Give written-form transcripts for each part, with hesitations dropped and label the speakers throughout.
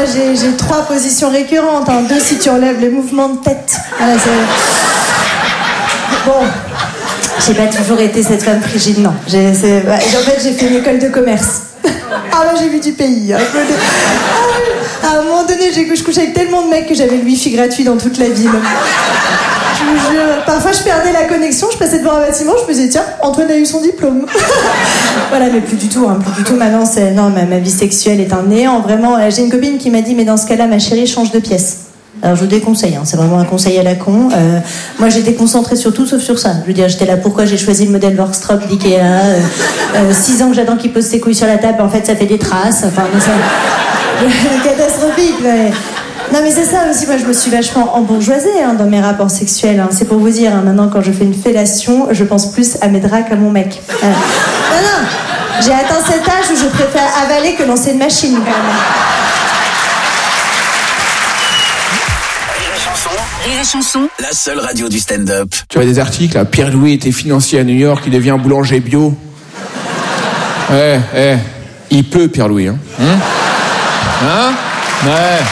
Speaker 1: j'ai 3 positions récurrentes, 2 si tu relèves les mouvements de tête. Voilà, bon, j'ai pas toujours été cette femme frigide, non. En fait, j'ai fait une école de commerce. Ah là, j'ai vu du pays. Hein. À un moment donné, je couchais avec tellement de mecs que j'avais le wifi gratuit dans toute la ville. Je vous jure, parfois je perdais la connexion, je passais devant un bâtiment, je me disais tiens, Antoine a eu son diplôme. Voilà, mais plus du tout maintenant, ma vie sexuelle est un néant, vraiment. J'ai une copine qui m'a dit mais dans ce cas-là, ma chérie, change de pièce. Alors je vous déconseille, c'est vraiment un conseil à la con. Moi j'étais concentrée sur tout sauf sur ça. Je veux dire, j'étais là, pourquoi j'ai choisi le modèle Workstrop d'Ikea, 6 ans que j'attends qu'il pose ses couilles sur la table, en fait ça fait des traces, enfin c'est catastrophique. Mais... Non mais c'est ça aussi, moi je me suis vachement embourgeoisée dans mes rapports sexuels. C'est pour vous dire, maintenant quand je fais une fellation, je pense plus à mes draps qu'à mon mec. Non, j'ai atteint cet âge où je préfère avaler que lancer une machine quand même.
Speaker 2: Rire et chanson, la seule radio du stand-up.
Speaker 3: Tu vois des articles, là, Pierre-Louis était financier à New York, il devient boulanger bio. Il peut, Pierre-Louis, hein? Ouais.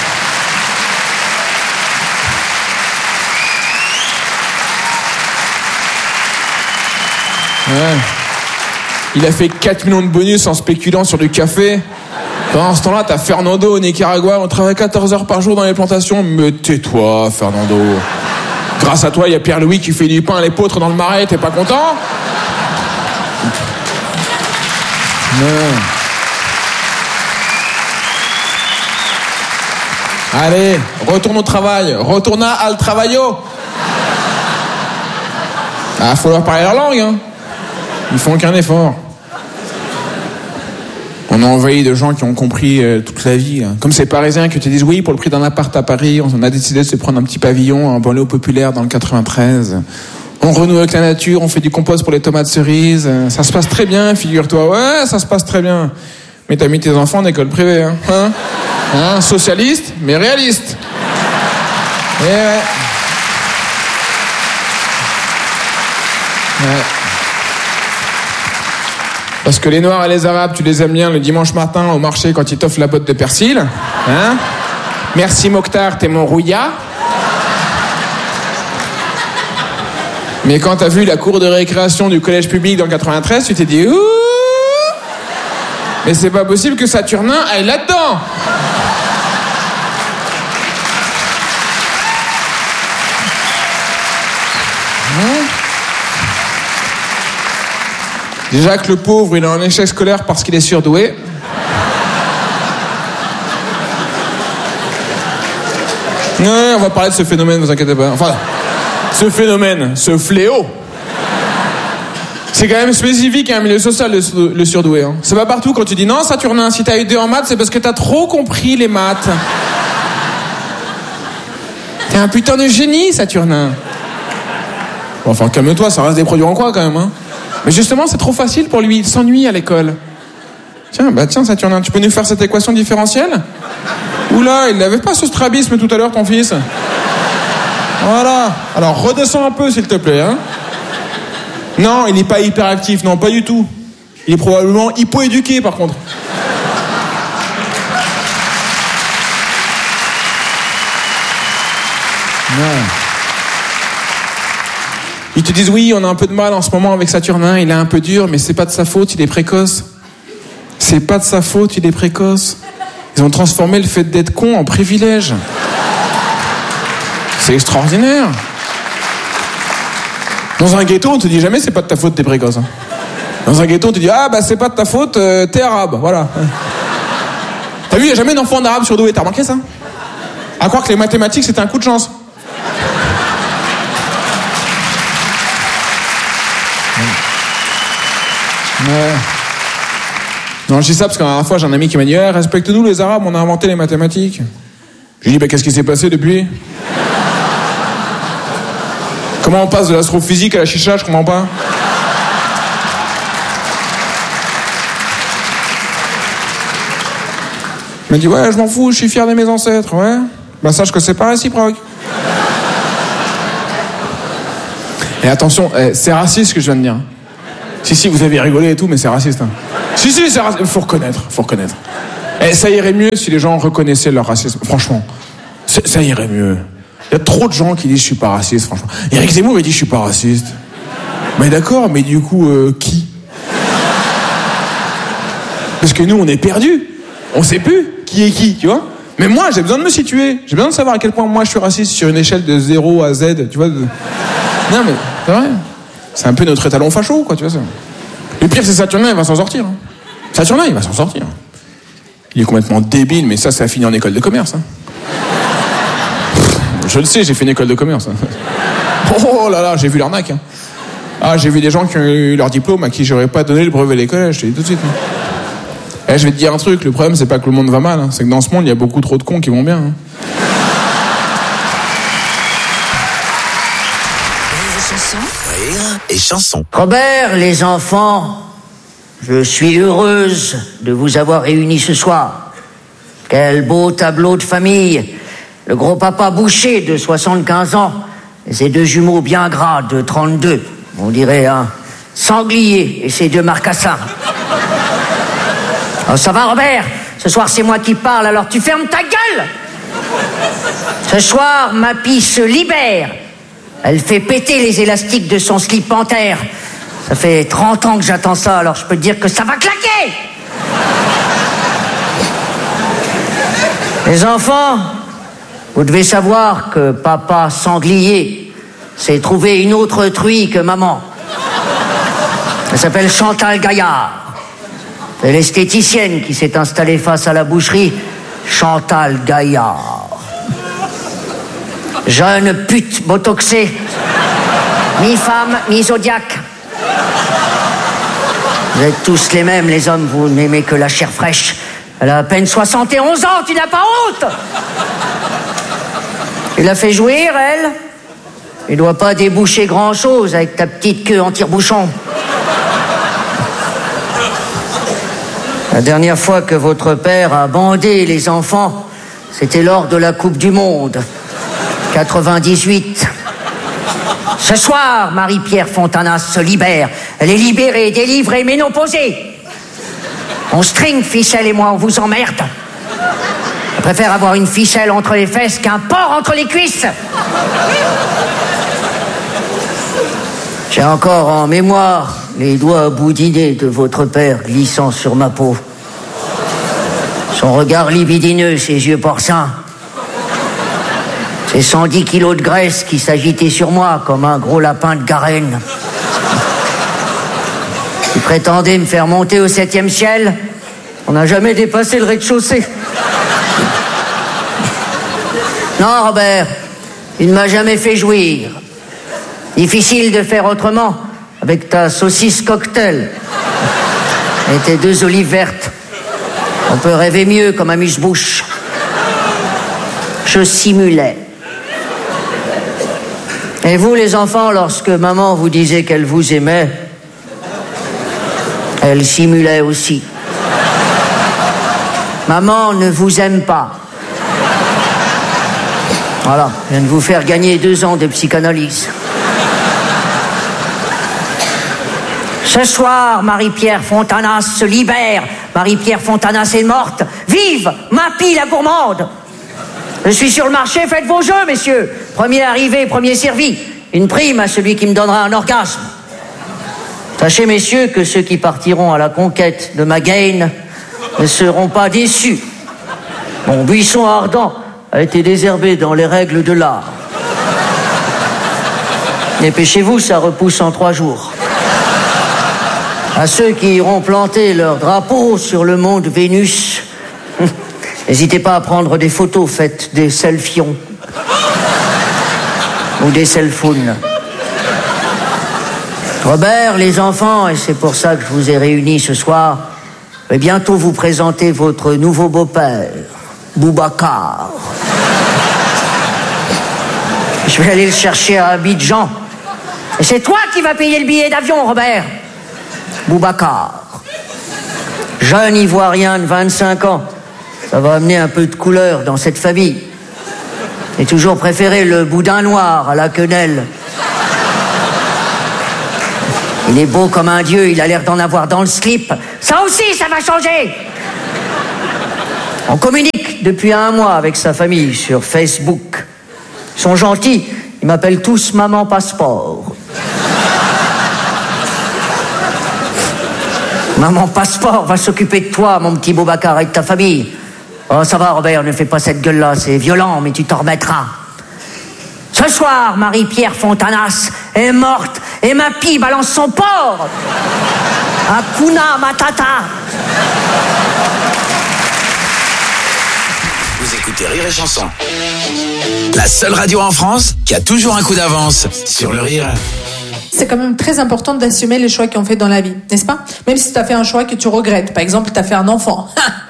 Speaker 3: Il a fait 4 millions de bonus en spéculant sur du café. Pendant ce temps-là, t'as Fernando au Nicaragua, on travaille 14 heures par jour dans les plantations. Mais tais-toi, Fernando. Grâce à toi, il y a Pierre-Louis qui fait du pain à l'épeautre dans le Marais, t'es pas content? Non. Allez, retourne au travail, retourna al trabajo. Faut leur parler leur langue, hein. Ils font aucun effort. On a envahi de gens qui ont compris toute la vie. Comme ces Parisiens qui te disent oui, pour le prix d'un appart à Paris, on a décidé de se prendre un petit pavillon en banlieue populaire dans le 93. On renoue avec la nature, on fait du compost pour les tomates cerises. Ça se passe très bien, figure-toi. Ouais, ça se passe très bien. Mais t'as mis tes enfants en école privée, hein? Socialiste, mais réaliste. Et ouais. Parce que les Noirs et les Arabes, tu les aimes bien le dimanche matin au marché quand ils t'offrent la botte de persil. Hein? Merci Mokhtar, t'es mon rouilla. Mais quand t'as vu la cour de récréation du collège public dans le 93, tu t'es dit ouh, mais c'est pas possible que Saturnin aille là-dedans. Déjà que le pauvre, il est en échec scolaire parce qu'il est surdoué. Non, on va parler de ce phénomène, ne vous inquiétez pas. Enfin, ce phénomène, ce fléau. C'est quand même spécifique à un milieu social, le surdoué. Hein. C'est pas partout quand tu dis non, Saturnin, si t'as eu 2 en maths, c'est parce que t'as trop compris les maths. T'es un putain de génie, Saturnin. Bon, enfin, calme-toi, ça reste des produits en croix quand même, hein. Mais justement, c'est trop facile pour lui, il s'ennuie à l'école. Tiens, Saturnin, tu peux nous faire cette équation différentielle? Oula, il n'avait pas ce strabisme tout à l'heure, ton fils. Voilà. Alors, redescends un peu, s'il te plaît, hein. Non, il n'est pas hyperactif, non, pas du tout. Il est probablement hypoéduqué, par contre. Non. Ils te disent oui, on a un peu de mal en ce moment avec Saturnin, il est un peu dur, mais c'est pas de sa faute, il est précoce. C'est pas de sa faute, il est précoce. Ils ont transformé le fait d'être con en privilège. C'est extraordinaire. Dans un ghetto, on te dit jamais c'est pas de ta faute, t'es précoce. Hein. Dans un ghetto, on te dit c'est pas de ta faute, t'es arabe, voilà. T'as vu, il y a jamais d'enfant d'arabe surdoué, t'as remarqué ça? À croire que les mathématiques c'était un coup de chance. Ouais. Non, je dis ça parce qu'à la dernière fois, j'ai un ami qui m'a dit respecte-nous les Arabes, on a inventé les mathématiques. Je lui ai dit qu'est-ce qui s'est passé depuis? Comment on passe de l'astrophysique à la chicha, je comprends pas. Il m'a dit je m'en fous, je suis fier de mes ancêtres, ouais. Sache que c'est pas réciproque. Et attention, c'est raciste ce que je viens de dire. Si, vous avez rigolé et tout, mais c'est raciste. Hein. Si, c'est raciste. Faut reconnaître. Ça irait mieux si les gens reconnaissaient leur racisme. Franchement, ça irait mieux. Il y a trop de gens qui disent je suis pas raciste, franchement. Éric Zemmour, il dit je suis pas raciste. Mais d'accord, mais du coup, qui? Parce que nous, on est perdus. On sait plus qui est qui, tu vois. Mais moi, j'ai besoin de me situer. J'ai besoin de savoir à quel point moi je suis raciste sur une échelle de 0 à Z, tu vois. Non, mais c'est vrai. C'est un peu notre étalon facho, quoi, tu vois ça. Le pire, c'est Saturnin, il va s'en sortir. Hein. Saturnin, il va s'en sortir. Il est complètement débile, mais ça a fini en école de commerce. Hein. Je le sais, j'ai fait une école de commerce. Hein. Oh là là, j'ai vu l'arnaque. Hein. Ah, j'ai vu des gens qui ont eu leur diplôme à qui j'aurais pas donné le brevet des collèges, je te dis tout de suite. Hein. Et je vais te dire un truc, le problème c'est pas que le monde va mal, hein, c'est que dans ce monde il y a beaucoup trop de cons qui vont bien. Hein.
Speaker 2: Rire et chanson.
Speaker 4: Robert, les enfants, je suis heureuse de vous avoir réunis ce soir. Quel beau tableau de famille. Le gros papa Boucher de 75 ans et ses deux jumeaux bien gras de 32. On dirait un sanglier et ses deux marcassins. Oh, ça va, Robert? Ce soir, c'est moi qui parle, alors tu fermes ta gueule! Ce soir, ma pie se libère. Elle fait péter les élastiques de son slip panthère. Ça fait 30 ans que j'attends ça, alors je peux te dire que ça va claquer! Les enfants, vous devez savoir que papa sanglier s'est trouvé une autre truie que maman. Elle s'appelle Chantal Gaillard. C'est l'esthéticienne qui s'est installée face à la boucherie, Chantal Gaillard. Jeune pute botoxée, mi-femme, mi-zodiaque. Vous êtes tous les mêmes, les hommes, vous n'aimez que la chair fraîche. Elle a à peine 71 ans, tu n'as pas honte? Tu l'as fait jouir, elle? Il ne doit pas déboucher grand-chose avec ta petite queue en tire-bouchon. La dernière fois que votre père a bandé les enfants, c'était lors de la Coupe du Monde, 98. Ce soir, Marie-Pierre Fontanas se libère. Elle est libérée, délivrée, ménopausée. On string, ficelle et moi, on vous emmerde. Je préfère avoir une ficelle entre les fesses qu'un porc entre les cuisses. J'ai encore en mémoire les doigts boudinés de votre père glissant sur ma peau. Son regard libidineux, ses yeux porcins. Ses 110 kilos de graisse qui s'agitaient sur moi comme un gros lapin de Garenne. Il prétendait me faire monter au 7e ciel. On n'a jamais dépassé le rez-de-chaussée. Non, Robert, il ne m'a jamais fait jouir. Difficile de faire autrement avec ta saucisse cocktail et tes 2 olives vertes. On peut rêver mieux comme amuse-bouche. Je simulais. Et vous, les enfants, lorsque maman vous disait qu'elle vous aimait, elle simulait aussi. Maman ne vous aime pas. Voilà, je viens de vous faire gagner 2 ans de psychanalyse. Ce soir, Marie-Pierre Fontanas se libère. Marie-Pierre Fontanas est morte. Vive Mappy la gourmande! Je suis sur le marché, faites vos jeux, messieurs. Premier arrivé, premier servi. Une prime à celui qui me donnera un orgasme. Sachez, messieurs, que ceux qui partiront à la conquête de ma gaine ne seront pas déçus. Mon buisson ardent a été désherbé dans les règles de l'art. Dépêchez-vous, ça repousse en 3 jours. À ceux qui iront planter leur drapeau sur le monde Vénus, n'hésitez pas à prendre des photos faites des selfions ou des selfounes. Robert, les enfants, et c'est pour ça que je vous ai réunis ce soir, vais bientôt vous présenter votre nouveau beau-père, Boubacar. Je vais aller le chercher à Abidjan. Et c'est toi qui vas payer le billet d'avion, Robert. Boubacar. Jeune Ivoirien de 25 ans. Ça va amener un peu de couleur dans cette famille. J'ai toujours préféré le boudin noir à la quenelle. Il est beau comme un dieu, il a l'air d'en avoir dans le slip. Ça aussi, ça va changer. On communique depuis 1 mois avec sa famille sur Facebook. Ils sont gentils, ils m'appellent tous Maman Passeport. Maman Passeport va s'occuper de toi, mon petit Boubacar, et de ta famille. Oh, ça va, Robert, ne fais pas cette gueule-là, c'est violent, mais tu t'en remettras. Ce soir, Marie-Pierre Fontanas est morte et ma pie balance son porc. Hakuna Matata.
Speaker 2: Vous écoutez Rire et Chanson. La seule radio en France qui a toujours un coup d'avance sur le rire.
Speaker 1: C'est quand même très important d'assumer les choix qu'on fait dans la vie, n'est-ce pas? Même si tu as fait un choix que tu regrettes. Par exemple, tu as fait un enfant.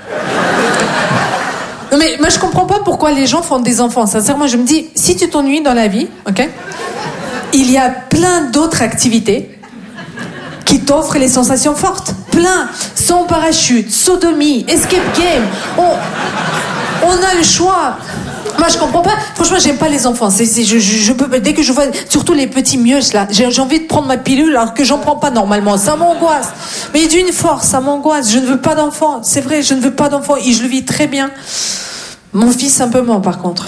Speaker 1: Non mais moi je comprends pas pourquoi les gens font des enfants. Sincèrement, je me dis, si tu t'ennuies dans la vie, ok, il y a plein d'autres activités qui t'offrent les sensations fortes. Plein. Sans parachute, sodomie, escape game. On a le choix. Moi je comprends pas. Franchement, j'aime pas les enfants. Je peux, dès que je vois, surtout les petits mioches là, j'ai envie de prendre ma pilule alors que j'en prends pas normalement. Ça m'angoisse. Mais d'une force, ça m'angoisse. Je ne veux pas d'enfants. C'est vrai, je ne veux pas d'enfants et je le vis très bien. Mon fils un peu moins par contre.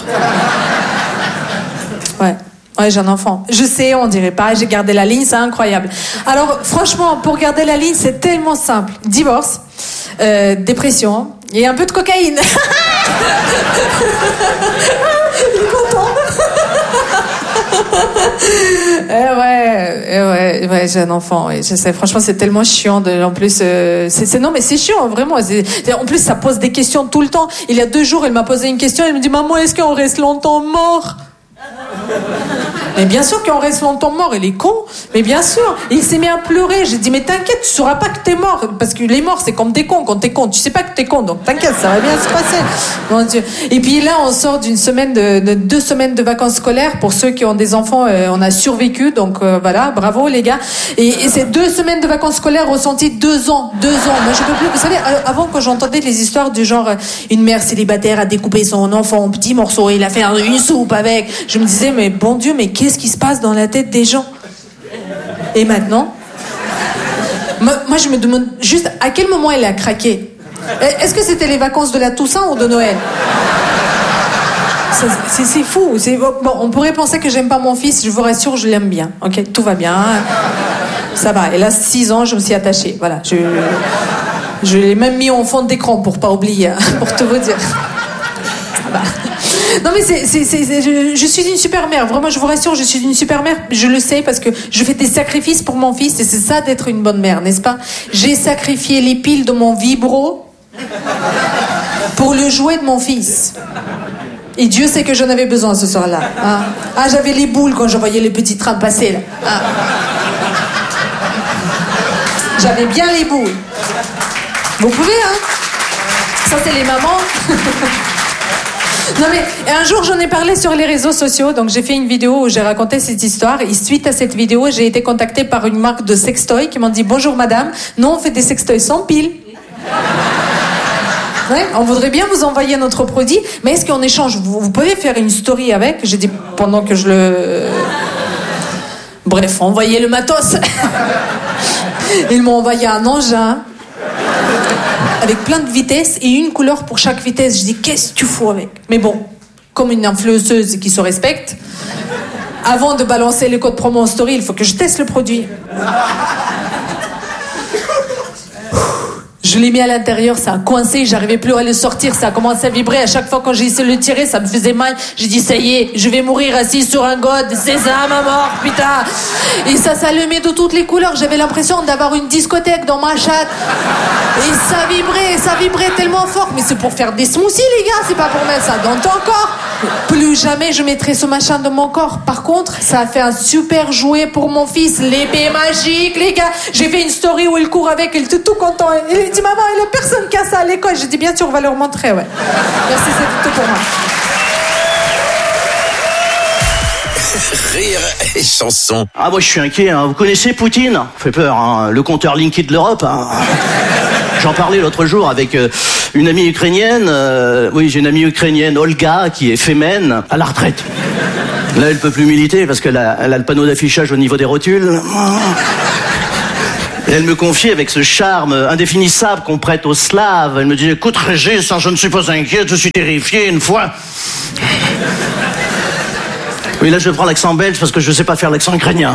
Speaker 1: Ouais, j'ai un enfant. Je sais, on dirait pas, j'ai gardé la ligne, c'est incroyable. Alors franchement, pour garder la ligne, c'est tellement simple. Divorce, dépression et un peu de cocaïne. Il est content. Ouais, j'ai un enfant. Ouais, je sais, franchement, c'est tellement chiant. En plus, non, mais c'est chiant, vraiment. En plus, ça pose des questions tout le temps. Il y a 2 jours, elle m'a posé une question. Elle me dit, maman, est-ce qu'on reste longtemps mort? Mais bien sûr qu'on reste longtemps mort, il est con. Mais bien sûr, il s'est mis à pleurer. J'ai dit, mais t'inquiète, tu sauras pas que t'es mort. Parce que les morts, c'est comme t'es con. Quand t'es con, tu sais pas que t'es con. Donc t'inquiète, ça va bien se passer. Mon Dieu. Et puis là, on sort d'une semaine de 2 semaines de vacances scolaires. Pour ceux qui ont des enfants, on a survécu. Donc voilà, bravo les gars. Et ces 2 semaines de vacances scolaires ressenties 2 ans. 2 ans. Moi, je peux plus. Vous savez, avant, quand j'entendais les histoires du genre, une mère célibataire a découpé son enfant en petits morceaux et il a fait une soupe avec. Je me disais, mais bon Dieu, mais qu'est-ce qui se passe dans la tête des gens? Et maintenant, moi je me demande juste à quel moment elle a craqué. Est-ce que c'était les vacances de la Toussaint ou de Noël? C'est fou. Bon, on pourrait penser que j'aime pas mon fils, je vous rassure, je l'aime bien. Ok, tout va bien. Ça va. Elle a 6 ans, je me suis attachée. Voilà, je l'ai même mis en fond d'écran pour pas oublier, pour tout vous dire. Ça va. Non mais je suis une super mère, vraiment je vous rassure, je suis une super mère, je le sais parce que je fais des sacrifices pour mon fils et c'est ça d'être une bonne mère, n'est-ce pas? J'ai sacrifié les piles de mon vibro pour le jouet de mon fils. Et Dieu sait que j'en avais besoin ce soir-là. Hein? Ah, j'avais les boules quand je voyais les petits trains passer là. Ah. J'avais bien les boules. Vous pouvez, hein? Ça c'est les mamans. Non mais un jour j'en ai parlé sur les réseaux sociaux, donc j'ai fait une vidéo où j'ai raconté cette histoire et suite à cette vidéo j'ai été contactée par une marque de sextoy qui m'ont dit bonjour madame, nous on fait des sextoys sans pile. Ouais, on voudrait bien vous envoyer notre produit, mais est-ce qu'en échange vous pouvez faire une story avec? J'ai dit pendant que je le... Bref, envoyez le matos. Ils m'ont envoyé un engin avec plein de vitesses et une couleur pour chaque vitesse. Je dis, qu'est-ce que tu fous avec? Mais bon, comme une influenceuse qui se respecte, avant de balancer les codes promo en story, il faut que je teste le produit. Je l'ai mis à l'intérieur, ça a coincé, j'arrivais plus à le sortir, ça a commencé à vibrer. À chaque fois quand j'ai essayé de le tirer, ça me faisait mal. J'ai dit, ça y est, je vais mourir assis sur un god, sésame à mort, putain. Et ça s'allumait de toutes les couleurs, j'avais l'impression d'avoir une discothèque dans ma chatte. Et ça vibrait tellement fort. Mais c'est pour faire des smoothies, les gars, c'est pas pour mettre ça dans ton corps. Plus jamais je mettrai ce machin dans mon corps. Par contre, ça a fait un super jouet pour mon fils, l'épée magique, les gars. J'ai fait une story où il court avec, il était tout content. Il dit, maman, il y a personne qui a ça à l'école. J'ai dit, bien sûr, on va leur montrer, ouais. Merci, c'est tout pour moi.
Speaker 2: Rire et Chanson.
Speaker 5: Ah, moi je suis inquiet, hein. Vous connaissez Poutine? Fait peur, hein. Le compteur Linky de l'Europe, hein. J'en parlais l'autre jour avec une amie ukrainienne. Oui, j'ai une amie ukrainienne, Olga, qui est fémène, à la retraite. Là, elle peut plus militer parce qu'elle a le panneau d'affichage au niveau des rotules. Et elle me confiait avec ce charme indéfinissable qu'on prête aux Slaves. Elle me dit, écoute Régis, je ne suis pas inquiète, je suis terrifié une fois. Oui, là je prends l'accent belge parce que je ne sais pas faire l'accent ukrainien.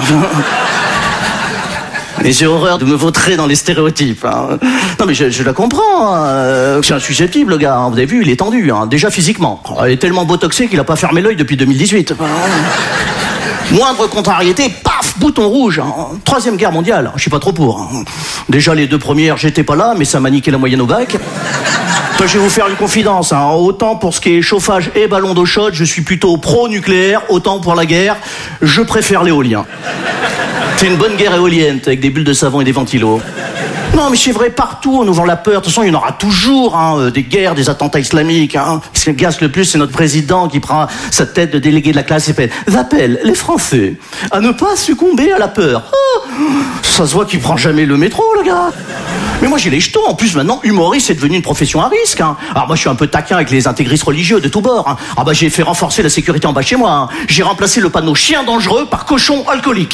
Speaker 5: Et j'ai horreur de me vautrer dans les stéréotypes. Hein. Non mais je la comprends. Hein. Je suis insusceptible, le gars. Hein. Vous avez vu, il est tendu, hein. Déjà physiquement. Il est tellement botoxé qu'il n'a pas fermé l'œil depuis 2018. Moindre contrariété, paf, bouton rouge. Hein. Troisième guerre mondiale, je suis pas trop pour. Hein. Déjà les 2 premières, j'étais pas là, mais ça m'a niqué la moyenne au bac. Toi, je vais vous faire une confidence. Hein. Autant pour ce qui est chauffage et ballon d'eau chaude, je suis plutôt pro-nucléaire. Autant pour la guerre, je préfère l'éolien. C'est une bonne guerre éolienne, avec des bulles de savon et des ventilos. Non, mais c'est vrai, partout, on nous vend la peur. De toute façon, il y en aura toujours, hein, des guerres, des attentats islamiques. Hein. Ce qui gasse le plus, c'est notre président qui prend sa tête de délégué de la classe et fait « J'appelle les Français à ne pas succomber à la peur. Oh, » Ça se voit qu'il prend jamais le métro, le gars. Mais moi, j'ai les jetons. En plus, maintenant, humoriste, c'est devenu une profession à risque. Hein. Alors moi, je suis un peu taquin avec les intégristes religieux de tous bords. Hein. Ah bah, j'ai fait renforcer la sécurité en bas chez moi. Hein. J'ai remplacé le panneau chien dangereux par cochon alcoolique.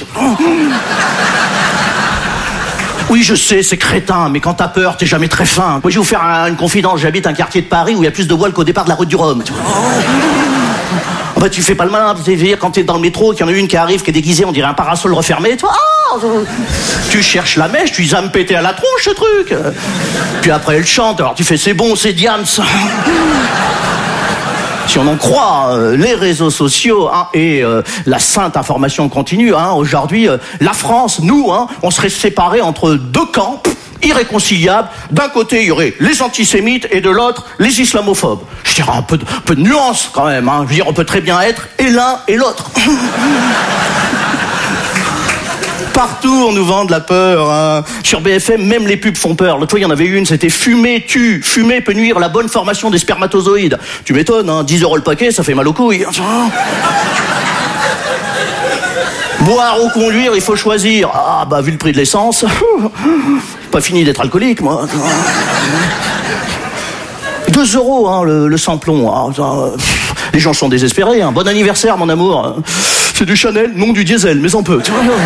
Speaker 5: Oui, je sais, c'est crétin, mais quand t'as peur, t'es jamais très fin. Moi, je vais vous faire une confidence. J'habite un quartier de Paris où il y a plus de voiles qu'au départ de la route du Rhum. Bah, tu fais pas le malin, quand t'es dans le métro, qu'il y en a une qui arrive, qui est déguisée, on dirait un parasol refermé, tu vois, tu cherches la mèche, tu vas me péter à la tronche, ce truc. Puis après, elle chante, alors tu fais, c'est bon, c'est Diams. Si on en croit les réseaux sociaux hein, et la sainte information continue, hein, aujourd'hui, la France, nous, hein, on serait séparés entre 2 camps irréconciliables. D'un côté, il y aurait les antisémites et de l'autre, les islamophobes. Je dirais un peu de nuance quand même. Hein. Je veux dire, on peut très bien être et l'un et l'autre. Partout, on nous vend de la peur. Hein. Sur BFM, même les pubs font peur. L'autre fois, il y en avait une, c'était « Fumer tue ». Fumer peut nuire à la bonne formation des spermatozoïdes. Tu m'étonnes, hein, 10 € le paquet, ça fait mal aux couilles. Boire ou conduire, il faut choisir. Ah, bah, vu le prix de l'essence, pas fini d'être alcoolique, moi. 2 € hein, le samplon. Hein. Les gens sont désespérés. Hein. Bon anniversaire, mon amour. C'est du Chanel, non du diesel, mais on peut.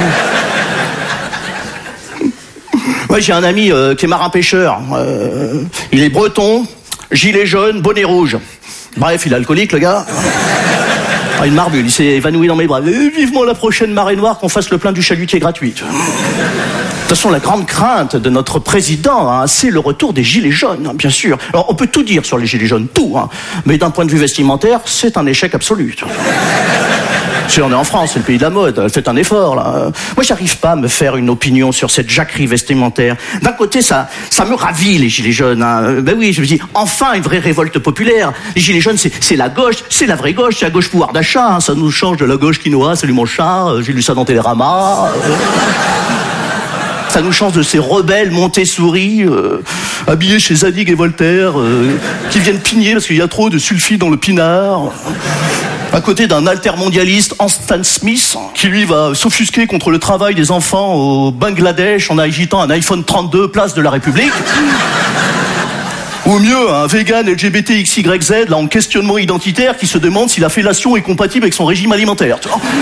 Speaker 5: Ouais, j'ai un ami qui est marin-pêcheur. Il est breton, gilet jaune, bonnet rouge. Bref, il est alcoolique, le gars. Ah, une marbule, il s'est évanoui dans mes bras. Vivement la prochaine marée noire qu'on fasse le plein du chalutier gratuit. De toute façon, la grande crainte de notre président, hein, c'est le retour des gilets jaunes, hein, bien sûr. Alors, on peut tout dire sur les gilets jaunes, tout. Hein, mais d'un point de vue vestimentaire, c'est un échec absolu. Si on est en France, c'est le pays de la mode, faites un effort, là. Moi, j'arrive pas à me faire une opinion sur cette jacquerie vestimentaire. D'un côté, ça me ravit, les gilets jaunes. Hein. Ben oui, je me dis, enfin, une vraie révolte populaire. Les gilets jaunes, c'est la gauche, c'est la vraie gauche, c'est la gauche pouvoir d'achat. Hein. Ça nous change de la gauche quinoa, salut mon chat, j'ai lu ça dans Télérama. Ça nous change de ces rebelles Montessori, habillés chez Zadig et Voltaire, qui viennent pigner parce qu'il y a trop de sulfite dans le pinard. À côté d'un altermondialiste, Stan Smith, qui lui va s'offusquer contre le travail des enfants au Bangladesh en agitant un iPhone 32 place de la République. Ou mieux, un vegan LGBTXYZ, là, en questionnement identitaire, qui se demande si la fellation est compatible avec son régime alimentaire.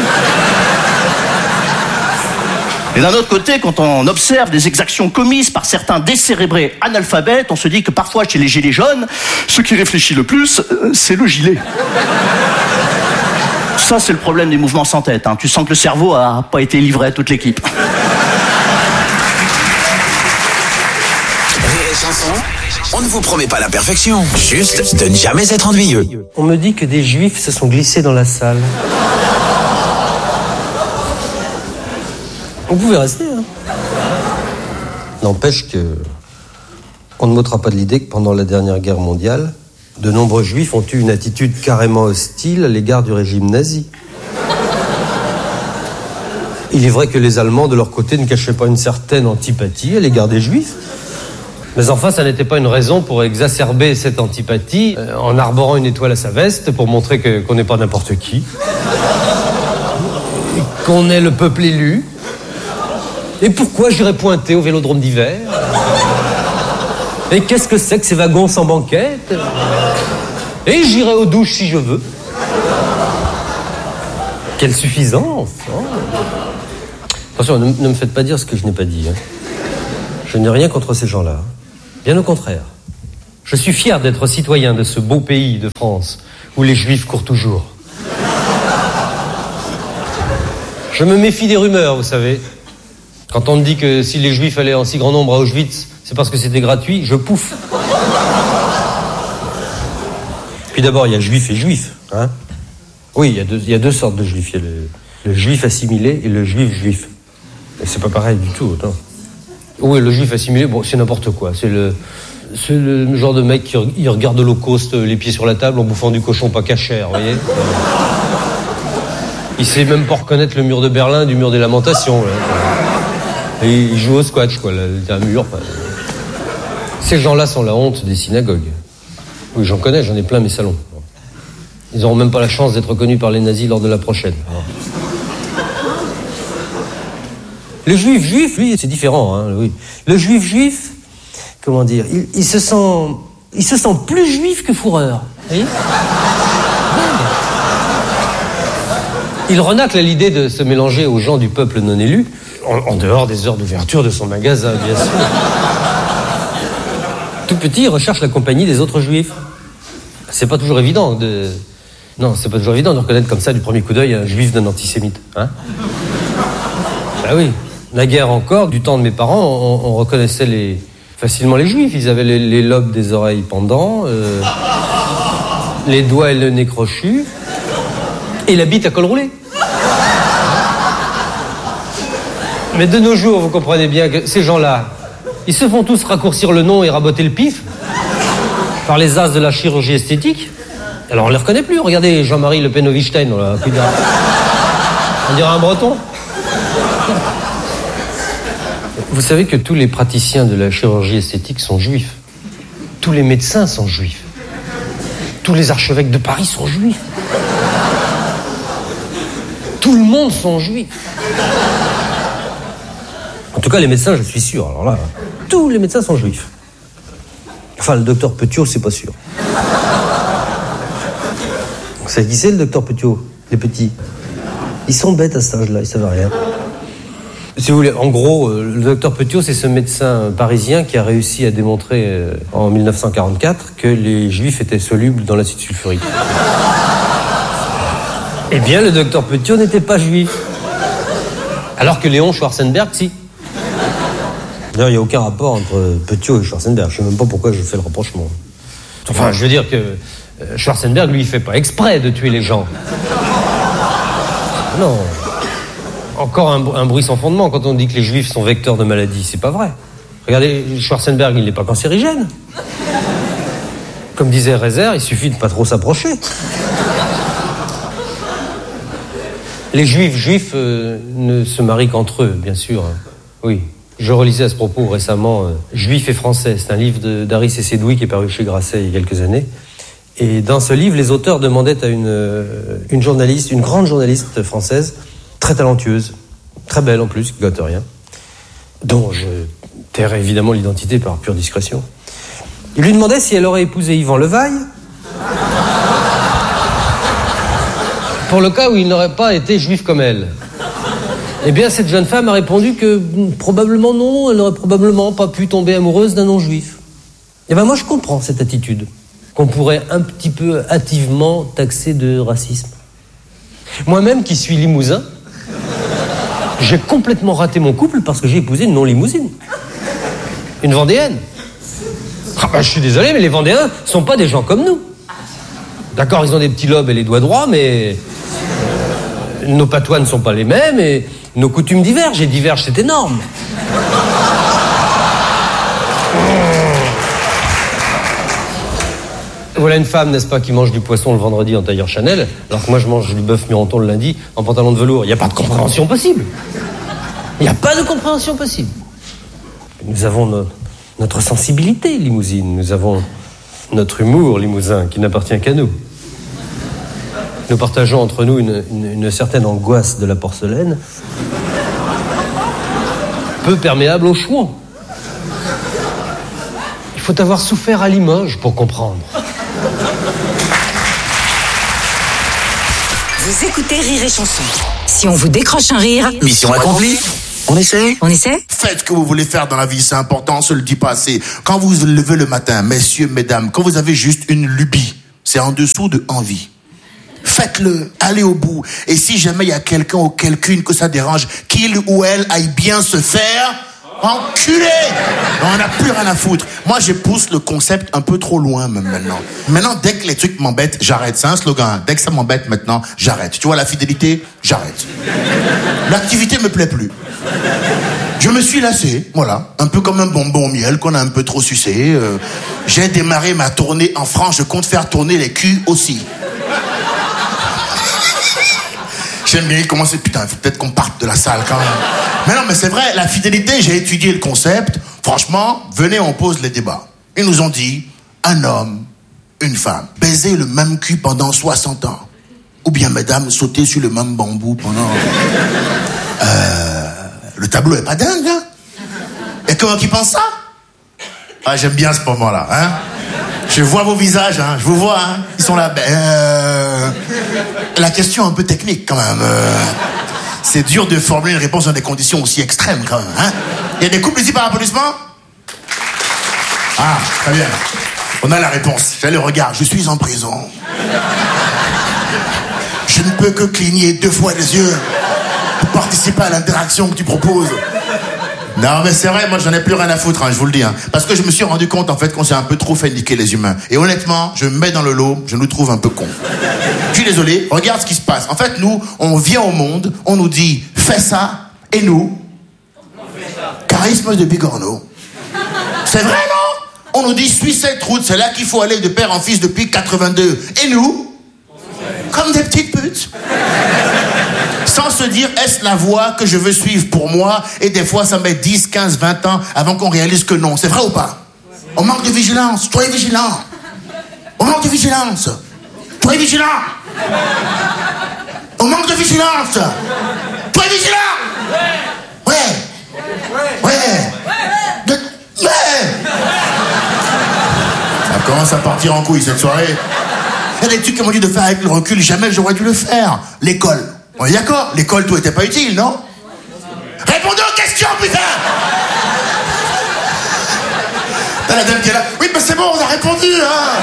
Speaker 5: Et d'un autre côté, quand on observe des exactions commises par certains décérébrés analphabètes, on se dit que parfois, chez les gilets jaunes, ce qui réfléchit le plus, c'est le gilet. Ça, c'est le problème des mouvements sans tête. Hein. Tu sens que le cerveau a pas été livré à toute l'équipe.
Speaker 2: Rire et chanson, on ne vous promet pas la perfection, juste de ne jamais être ennuyeux.
Speaker 6: On me dit que des juifs se sont glissés dans la salle. Vous pouvez rester, hein. N'empêche que on ne m'ôtera pas de l'idée que pendant la dernière guerre mondiale, de nombreux juifs ont eu une attitude carrément hostile à l'égard du régime nazi. Il est vrai que les Allemands, de leur côté, ne cachaient pas une certaine antipathie à l'égard des juifs. Mais enfin, ça n'était pas une raison pour exacerber cette antipathie en arborant une étoile à sa veste pour montrer qu'on n'est pas n'importe qui. Et qu'on est le peuple élu. Et pourquoi j'irais pointer au vélodrome d'hiver? Et qu'est-ce que c'est que ces wagons sans banquette? Et j'irai aux douches si je veux. Quelle suffisance, hein. Attention, ne me faites pas dire ce que je n'ai pas dit. Hein. Je n'ai rien contre ces gens-là. Bien au contraire. Je suis fier d'être citoyen de ce beau pays de France où les Juifs courent toujours. Je me méfie des rumeurs, vous savez. Quand on me dit que si les Juifs allaient en si grand nombre à Auschwitz, c'est parce que c'était gratuit, je pouffe. Puis d'abord, il y a juif et juif. Hein, oui, il y a deux sortes de juifs. Il y a le juif assimilé et le juif. Et c'est pas pareil du tout. Non. Oui, le juif assimilé, bon, c'est n'importe quoi. C'est le genre de mec qui regarde l'Holocauste les pieds sur la table en bouffant du cochon pas cachère, vous voyez. Il sait même pas reconnaître le mur de Berlin du mur des Lamentations. Là. Et il joue au squash, quoi. Là, il y a un mur. Ces gens-là sont la honte des synagogues. Oui, j'en connais, j'en ai plein mes salons. Ils n'auront même pas la chance d'être reconnus par les nazis lors de la prochaine. Le juif, lui, c'est différent. Hein, oui. Le juif, comment dire, il se sent plus juif que fourreur. Vous voyez ? Il renacle à l'idée de se mélanger aux gens du peuple non élu, en dehors des heures d'ouverture de son magasin, bien sûr. Tout petit, il recherche la compagnie des autres juifs. C'est pas toujours évident de reconnaître comme ça du premier coup d'œil un juif d'un antisémite. Hein ? Bah oui. La guerre encore, du temps de mes parents, on reconnaissait facilement les juifs. Ils avaient les lobes des oreilles pendants, les doigts et le nez crochu, et la bite à col roulé. Mais de nos jours, vous comprenez bien que ces gens-là, ils se font tous raccourcir le nom et raboter le pif par les as de la chirurgie esthétique. Alors on les reconnaît plus. Regardez Jean-Marie Le Pen-Wittgenstein, on dirait un breton. Vous savez que tous les praticiens de la chirurgie esthétique sont juifs. Tous les médecins sont juifs. Tous les archevêques de Paris sont juifs. Tout le monde sont juifs. En tout cas, les médecins, je suis sûr. Alors là, tous les médecins sont juifs. Enfin, le docteur Petiot, c'est pas sûr. Vous savez qui c'est, le docteur Petiot? Les petits. Ils sont bêtes à cet âge-là, ils savent rien. Si vous voulez, en gros, le docteur Petiot, c'est ce médecin parisien qui a réussi à démontrer en 1944 que les juifs étaient solubles dans l'acide sulfurique. Eh bien, le docteur Petiot n'était pas juif. Alors que Léon Schwarzenberg, si. D'ailleurs, il n'y a aucun rapport entre Petiot et Schwarzenberg. Je ne sais même pas pourquoi je fais le rapprochement. Enfin, je veux dire que Schwarzenberg, lui, il ne fait pas exprès de tuer les gens. Non. Encore un bruit sans fondement quand on dit que les juifs sont vecteurs de maladies. C'est pas vrai. Regardez, Schwarzenberg, il n'est pas cancérigène. Comme disait Reiser, il suffit de pas trop s'approcher. Les juifs ne se marient qu'entre eux, bien sûr. Oui. Je relisais à ce propos récemment Juifs et Français. C'est un livre d'Harry Cécédoui qui est paru chez Grasset il y a quelques années. Et dans ce livre, les auteurs demandaient à une journaliste, une grande journaliste française, très talentueuse, très belle en plus, qui gâte rien, dont je tairai évidemment l'identité par pure discrétion. Il lui demandait si elle aurait épousé Yvan Levaille, pour le cas où il n'aurait pas été juif comme elle. Eh bien, cette jeune femme a répondu que probablement non, elle n'aurait probablement pas pu tomber amoureuse d'un non-juif. Eh bien, moi, je comprends cette attitude, qu'on pourrait un petit peu hâtivement taxer de racisme. Moi-même, qui suis limousin, j'ai complètement raté mon couple parce que j'ai épousé une non-limousine. Une Vendéenne. Ah ben, je suis désolé, mais les Vendéens sont pas des gens comme nous. D'accord, ils ont des petits lobes et les doigts droits, mais nos patois ne sont pas les mêmes et nos coutumes divergent. Et divergent, c'est énorme. Voilà une femme, n'est-ce pas, qui mange du poisson le vendredi en tailleur Chanel, alors que moi je mange du bœuf Mironton le lundi en pantalon de velours. Il n'y a pas de compréhension possible. Il n'y a pas de compréhension possible. Nous avons notre sensibilité limousine, nous avons notre humour limousin qui n'appartient qu'à nous. Nous partageons entre nous une certaine angoisse de la porcelaine, peu perméable au chouan. Il faut avoir souffert à Limoges pour comprendre.
Speaker 7: Vous écoutez Rire et Chanson. Si on vous décroche un rire,
Speaker 2: Mission accomplie. On essaie?
Speaker 7: Faites ce que vous voulez faire dans la vie, c'est important, on se le dit pas assez. Quand vous vous levez le matin, messieurs, mesdames, quand vous avez juste une lubie, c'est en dessous de envie. Faites-le, allez au bout. Et si jamais il y a quelqu'un ou quelqu'une que ça dérange, qu'il ou elle aille bien se faire enculer. On n'a plus rien à foutre. Moi, je pousse le concept un peu trop loin même maintenant. Maintenant, dès que les trucs m'embêtent, j'arrête. C'est un slogan. Dès que ça m'embête maintenant, j'arrête. Tu vois, la fidélité, j'arrête. L'activité me plaît plus. Je me suis lassé, voilà. Un peu comme un bonbon au miel qu'on a un peu trop sucé. J'ai démarré ma tournée en France. Je compte faire tourner les culs aussi. J'aime bien commencer, putain, il faut peut-être qu'on parte de la salle quand même. Mais non, mais c'est vrai, la fidélité, j'ai étudié le concept. Franchement, venez, on pose les débats. Ils nous ont dit, un homme, une femme, baiser le même cul pendant 60 ans. Ou bien, mesdames, sauter sur le même bambou pendant... Le tableau est pas dingue, hein? Et comment qui pense ça? Ah, j'aime bien ce moment-là, hein? Je vois vos visages, hein, je vous vois, hein. Ils sont là. La question est un peu technique quand même. C'est dur de formuler une réponse dans des conditions aussi extrêmes quand même. Hein. Il y a des couples ici par applaudissement? Ah, très bien. On a la réponse. J'ai le regard. Je suis en prison. Je ne peux que cligner 2 fois les yeux pour participer à l'interaction que tu proposes. Non, mais c'est vrai, moi j'en ai plus rien à foutre, hein, je vous le dis. Hein. Parce que je me suis rendu compte en fait qu'on s'est un peu trop fait niquer les humains. Et honnêtement, je me mets dans le lot, je nous trouve un peu cons. Je suis désolé, regarde ce qui se passe. En fait, nous, on vient au monde, on nous dit fais ça, et nous, on fait ça. Charisme de Bigorneau. C'est vrai, non? On nous dit suis cette route, c'est là qu'il faut aller de père en fils depuis 82. Et nous, comme des petites putes. Sans se dire, est-ce la voie que je veux suivre pour moi? Et des fois, ça met 10, 15, 20 ans avant qu'on réalise que non. C'est vrai ou pas? On manque de vigilance. Soyez vigilant. On manque de vigilance. Soyez vigilant. On manque de vigilance. Soyez vigilant. Ouais. Ouais. Ouais. Ça commence à partir en couille cette soirée. Il y a des trucs qu'on m'a dit de faire avec le recul. Jamais j'aurais dû le faire. L'école. On est d'accord, l'école, tout était pas utile, non? Répondez aux questions, putain! T'as la dame qui est là. Oui, mais c'est bon, on a répondu, hein!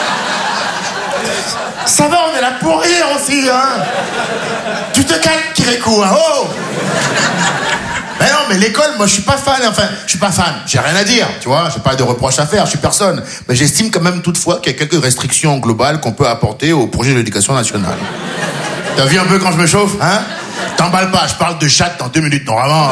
Speaker 7: Ça va, on est là pour rire aussi, hein! Tu te calmes, Kirikou, hein? Oh! Mais non, mais l'école, moi, je suis pas fan. Enfin, je suis pas fan. J'ai rien à dire, tu vois. J'ai pas de reproches à faire, je suis personne. Mais j'estime quand même toutefois qu'il y a quelques restrictions globales qu'on peut apporter au projet de l'éducation nationale. T'as vu un peu quand je me chauffe, hein? T'emballes pas, je parle de chatte dans 2 minutes, non, vraiment.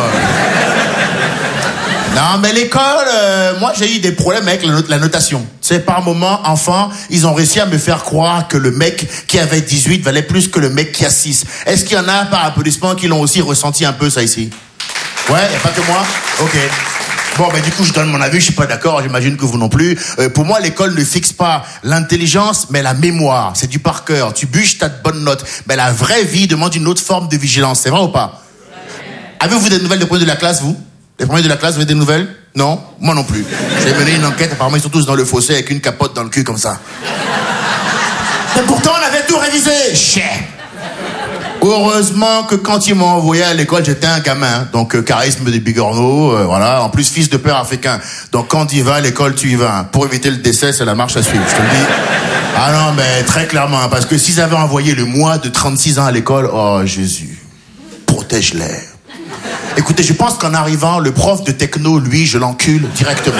Speaker 7: Non, mais l'école, moi j'ai eu des problèmes avec la notation. Tu sais, par moment, enfant, ils ont réussi à me faire croire que le mec qui avait 18 valait plus que le mec qui a 6. Est-ce qu'il y en a par applaudissement qui l'ont aussi ressenti un peu ça ici? Ouais, y a pas que moi? Ok. Bon, du coup, je donne mon avis, je suis pas d'accord, j'imagine que vous non plus. Pour moi, l'école ne fixe pas l'intelligence, mais la mémoire. C'est du par cœur. Tu bûches, t'as de bonnes notes. Mais la vraie vie demande une autre forme de vigilance. C'est vrai ou pas? Avez-vous des nouvelles des premiers de la classe, vous? Les premiers de la classe, vous avez des nouvelles? Non? Moi non plus. J'ai mené une enquête, apparemment, ils sont tous dans le fossé avec une capote dans le cul comme ça. Mais pourtant, on avait tout révisé. Chais. Heureusement que quand ils m'ont envoyé à l'école, j'étais un gamin. Donc, charisme des Bigorneau, voilà. En plus, fils de père africain. Donc, quand il va à l'école, tu y vas. Pour éviter le décès, c'est la marche à suivre, je te le dis. Ah non, mais très clairement. Parce que s'ils avaient envoyé le moi de 36 ans à l'école, oh Jésus, protège-les. Écoutez, je pense qu'en arrivant, le prof de techno, lui, je l'encule directement.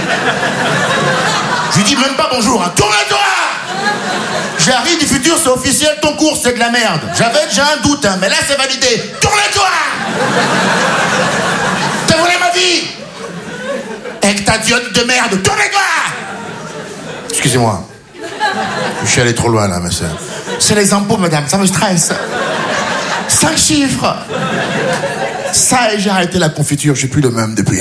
Speaker 7: Je lui dis même pas bonjour, hein. Tourne-toi! J'arrive du futur, c'est officiel, ton cours, c'est de la merde. J'avais déjà un doute, hein, mais là, c'est validé. Tourne-toi! T'as volé ma vie! Avec ta diote de merde, tourne-toi! Excusez-moi. Je suis allé trop loin, là, monsieur. C'est les impôts, madame, ça me stresse. 5 chiffres! Ça, et j'ai arrêté la confiture, je suis plus le même depuis.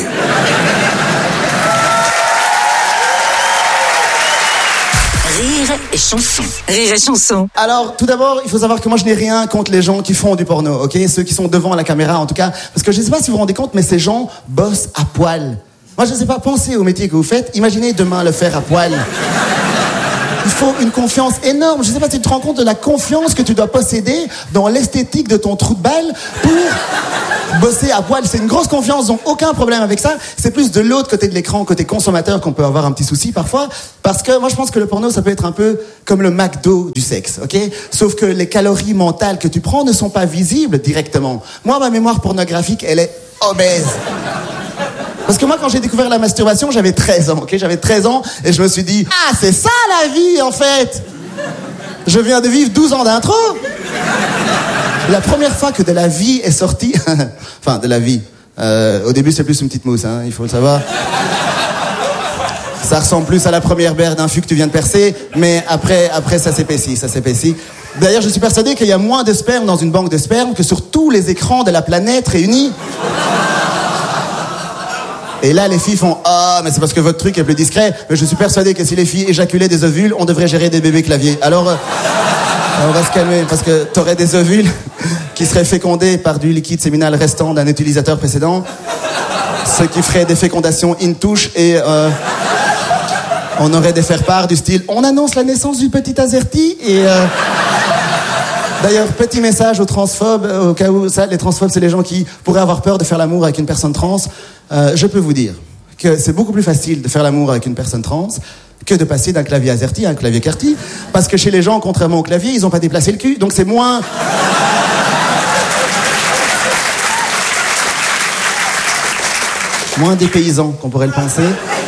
Speaker 8: Rire et chanson. Rire et chanson.
Speaker 9: Alors, tout d'abord, il faut savoir que moi, je n'ai rien contre les gens qui font du porno, ok? Ceux qui sont devant la caméra, en tout cas. Parce que je ne sais pas si vous vous rendez compte, mais ces gens bossent à poil. Moi, je ne sais pas, pensez au métier que vous faites. Imaginez demain le faire à poil. Il faut une confiance énorme. Je ne sais pas si tu te rends compte de la confiance que tu dois posséder dans l'esthétique de ton trou de balle pour Bosser à poil, c'est une grosse confiance, donc aucun problème avec ça. C'est plus de l'autre côté de l'écran, côté consommateur, qu'on peut avoir un petit souci parfois. Parce que moi, je pense que le porno, ça peut être un peu comme le McDo du sexe, ok? Sauf que les calories mentales que tu prends ne sont pas visibles directement. Moi, ma mémoire pornographique, elle est obèse. Parce que moi, quand j'ai découvert la masturbation, j'avais 13 ans, ok? J'avais 13 ans et je me suis dit, ah, c'est ça la vie, en fait! Je viens de vivre 12 ans d'intro. La première fois que de la vie est sortie, enfin, de la vie, au début, c'est plus une petite mousse, hein, il faut le savoir. Ça ressemble plus à la première bière d'un fût que tu viens de percer, mais après ça s'épaissit, ça s'épaissit. D'ailleurs, je suis persuadé qu'il y a moins de sperme dans une banque de sperme que sur tous les écrans de la planète réunis. Et là, les filles font « Ah, mais c'est parce que votre truc est plus discret. » Mais je suis persuadé que si les filles éjaculaient des ovules, on devrait gérer des bébés claviers. Alors, on va se calmer, parce que t'aurais des ovules qui seraient fécondés par du liquide séminal restant d'un utilisateur précédent, ce qui ferait des fécondations in touche, et on aurait des faire-part du style « On annonce la naissance du petit Azerty » et... D'ailleurs, petit message aux transphobes, au cas où ça, les transphobes, c'est les gens qui pourraient avoir peur de faire l'amour avec une personne trans. Je peux vous dire que c'est beaucoup plus facile de faire l'amour avec une personne trans que de passer d'un clavier AZERTY à un clavier QWERTY, parce que chez les gens, contrairement au clavier, ils n'ont pas déplacé le cul, donc c'est moins... moins dépaysant qu'on pourrait le penser.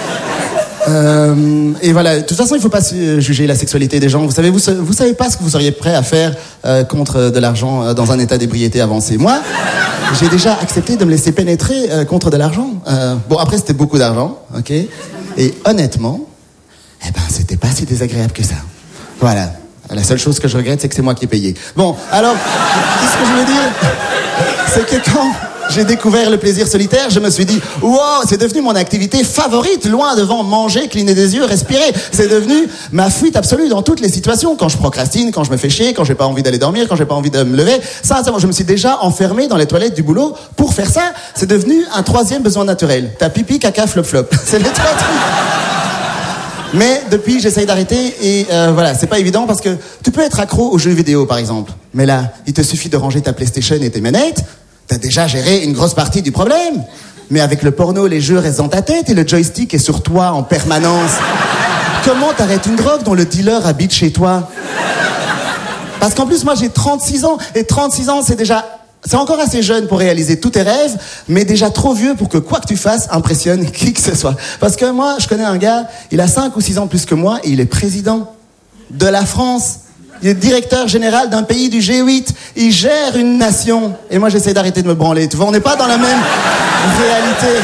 Speaker 9: Et voilà, de toute façon, il ne faut pas juger la sexualité des gens. Vous savez pas ce que vous seriez prêt à faire contre de l'argent dans un état d'ébriété avancé. Moi, j'ai déjà accepté de me laisser pénétrer contre de l'argent. Bon, après, c'était beaucoup d'argent, ok? Et honnêtement, eh ben, c'était pas si désagréable que ça. Voilà. La seule chose que je regrette, c'est que c'est moi qui ai payé. Bon, alors, qu'est-ce que je veux dire? C'est que quand j'ai découvert le plaisir solitaire, je me suis dit « Wow, c'est devenu mon activité favorite, loin devant manger, cligner des yeux, respirer. C'est devenu ma fuite absolue dans toutes les situations. Quand je procrastine, quand je me fais chier, quand j'ai pas envie d'aller dormir, quand j'ai pas envie de me lever. Sincèrement, je me suis déjà enfermé dans les toilettes du boulot pour faire ça. C'est devenu un troisième besoin naturel. T'as pipi, caca, flop-flop. C'est les trois trucs. Mais depuis, j'essaye d'arrêter et voilà, c'est pas évident parce que tu peux être accro aux jeux vidéo, par exemple. Mais là, il te suffit de ranger ta PlayStation et tes manettes. T'as déjà géré une grosse partie du problème. Mais avec le porno, les jeux restent dans ta tête et le joystick est sur toi en permanence. Comment t'arrêtes une drogue dont le dealer habite chez toi? Parce qu'en plus, moi, j'ai 36 ans. Et 36 ans, c'est encore assez jeune pour réaliser tous tes rêves, mais déjà trop vieux pour que quoi que tu fasses impressionne qui que ce soit. Parce que moi, je connais un gars, il a 5 ou 6 ans plus que moi et il est président de la France. Il est directeur général d'un pays du G8. Il gère une nation. Et moi, j'essaie d'arrêter de me branler. Tu vois, on n'est pas dans la même réalité.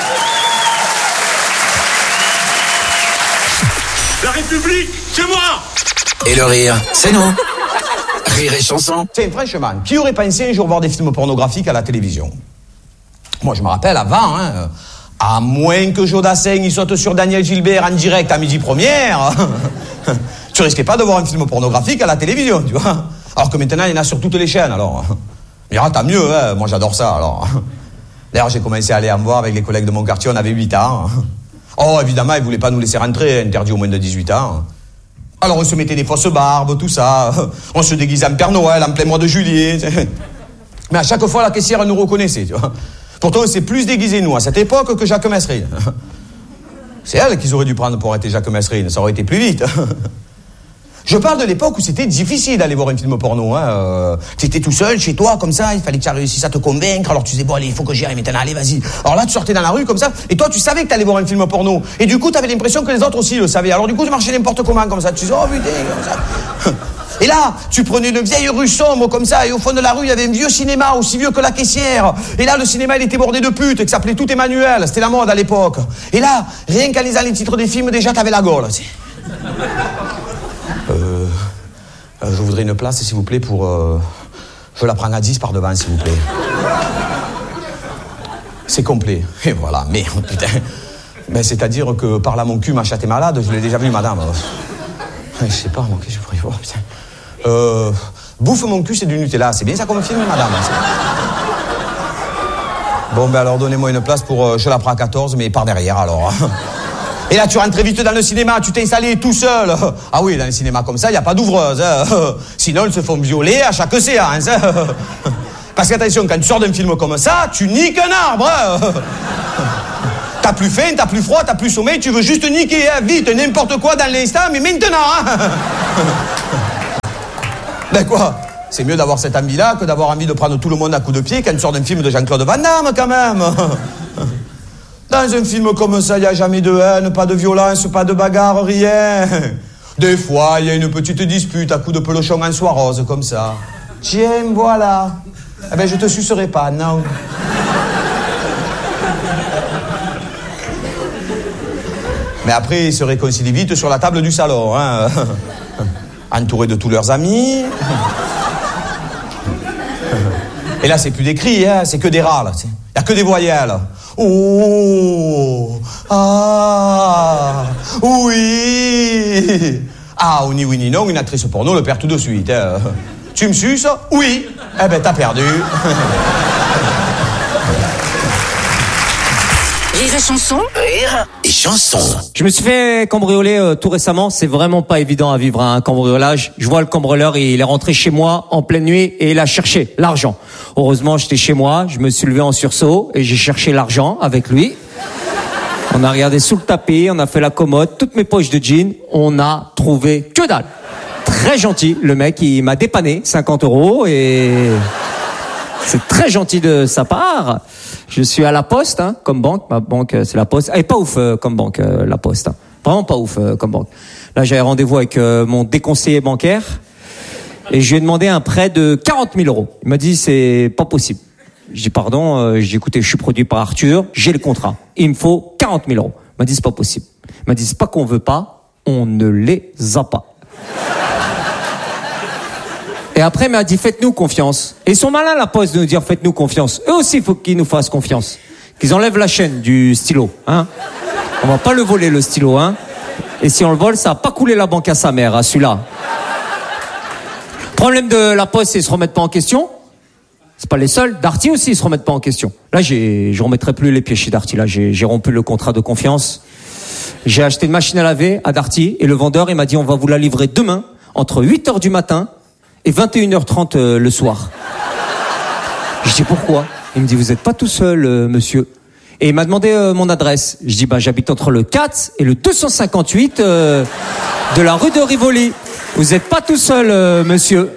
Speaker 10: La République, c'est moi!
Speaker 2: Et le rire, c'est nous. Rire et chanson.
Speaker 11: Tiens, franchement, qui aurait pensé un jour voir des films pornographiques à la télévision? Moi, je me rappelle avant, hein, à moins que Jodassin il saute sur Daniel Gilbert en direct à midi première, tu risquais pas de voir un film pornographique à la télévision, tu vois. Alors que maintenant, il y en a sur toutes les chaînes, alors. Mais tant mieux, hein, moi j'adore ça, alors. D'ailleurs, j'ai commencé à aller en voir avec les collègues de mon quartier, on avait 8 ans. Oh, évidemment, ils voulaient pas nous laisser rentrer, interdit au moins de 18 ans. Alors on se mettait des fausses barbes, tout ça. On se déguisait en Père Noël en plein mois de juillet. Mais à chaque fois, la caissière elle nous reconnaissait, tu vois. Pourtant, on s'est plus déguisé, nous, à cette époque, que Jacques Messrine. C'est elle qu'ils auraient dû prendre pour arrêter Jacques Messrine. Ça aurait été plus vite. Je parle de l'époque où c'était difficile d'aller voir un film porno. Hein. T'étais tout seul, chez toi, comme ça. Il fallait que tu réussisses à te convaincre. Alors tu disais, bon, allez, il faut que j'y aille maintenant. Allez, vas-y. Alors là, tu sortais dans la rue, comme ça. Et toi, tu savais que t'allais voir un film porno. Et du coup, t'avais l'impression que les autres aussi le savaient. Alors du coup, tu marchais n'importe comment, comme ça. Tu disais, oh putain, comme ça. Et là, tu prenais une vieille rue sombre comme ça, et au fond de la rue, il y avait un vieux cinéma, aussi vieux que la caissière. Et là, le cinéma, il était bordé de putes, et que ça s'appelait Tout Emmanuel. C'était la mode à l'époque. Et là, rien qu'en lisant les titres des films, déjà, t'avais la gaule. Je voudrais une place, s'il vous plaît, pour... Je la prends à 10 par devant, s'il vous plaît. C'est complet. Et voilà, merde, putain. Ben, c'est-à-dire que par là, mon cul, ma chatte est malade, je l'ai déjà vu, madame. Je sais pas, moi, qu'est-ce que je pourrais voir, putain. Bouffe mon cul, c'est du Nutella. C'est bien ça comme film, madame? Bon, ben alors, donnez-moi une place pour... je la prends à 14, mais par derrière, alors. Et là, tu rentres très vite dans le cinéma, tu t'es installé tout seul. Ah oui, dans le cinéma comme ça, il n'y a pas d'ouvreuse. Hein. Sinon, ils se font violer à chaque séance. Hein. Parce qu'attention, quand tu sors d'un film comme ça, tu niques un arbre. Hein. T'as plus faim, t'as plus froid, t'as plus sommeil, tu veux juste niquer, hein, vite, n'importe quoi dans l'instant, mais maintenant, hein. Ben quoi? C'est mieux d'avoir cette envie-là que d'avoir envie de prendre tout le monde à coups de pied quand tu sors d'un film de Jean-Claude Van Damme, quand même. Dans un film comme ça, il n'y a jamais de haine, pas de violence, pas de bagarre, rien. Des fois, il y a une petite dispute à coups de pelochon en soie rose, comme ça. Tiens, voilà. Eh ben, je te sucerai pas, non. Mais après, ils se réconcilient vite sur la table du salon, hein. Entourés de tous leurs amis. Et là, c'est plus des cris, hein, c'est que des râles. Il n'y a que des voyelles. Oh, ah, oui. Ah, ou ni oui ni non, une actrice porno le perd tout de suite. Hein. Tu me suces? Oui. Eh ben, t'as perdu.
Speaker 8: Rire et chanson. Rire et chanson.
Speaker 12: Je me suis fait cambrioler tout récemment. C'est vraiment pas évident à vivre un cambriolage. Je vois le cambrioleur, il est rentré chez moi en pleine nuit et il a cherché l'argent. Heureusement, j'étais chez moi. Je me suis levé en sursaut et j'ai cherché l'argent avec lui. On a regardé sous le tapis, on a fait la commode, toutes mes poches de jeans. On a trouvé que dalle. Très gentil, le mec, il m'a dépanné 50 € et c'est très gentil de sa part. Je suis à la Poste, hein, comme banque. Ma banque, c'est la Poste. Elle est pas ouf comme banque, la Poste. Hein. Vraiment pas ouf comme banque. Là, j'avais rendez-vous avec mon déconseiller bancaire et je lui ai demandé un prêt de 40 000 €. Il m'a dit, c'est pas possible. Je dis, pardon. J'ai dit, écoutez, je suis produit par Arthur, j'ai le contrat. Il me faut 40 000 €. Il m'a dit, c'est pas possible. Il m'a dit, c'est pas qu'on veut pas, on ne les a pas. Et après, il m'a dit, faites-nous confiance. Et ils sont malins, la Poste, de nous dire, faites-nous confiance. Eux aussi, il faut qu'ils nous fassent confiance. Qu'ils enlèvent la chaîne du stylo, hein. On va pas le voler, le stylo, hein. Et si on le vole, ça va pas couler la banque à sa mère, à celui-là. Problème de la Poste, c'est qu'ils se remettent pas en question. C'est pas les seuls. Darty aussi, ils se remettent pas en question. Là, je remettrai plus les pieds chez Darty. Là, j'ai rompu le contrat de confiance. J'ai acheté une machine à laver à Darty et le vendeur, il m'a dit, on va vous la livrer demain, entre 8h du matin et 21h30 le soir. Je dis, pourquoi? Il me dit, vous êtes pas tout seul, monsieur. Et il m'a demandé mon adresse. Je dis, j'habite entre le 4 et le 258 de la rue de Rivoli. Vous êtes pas tout seul, monsieur.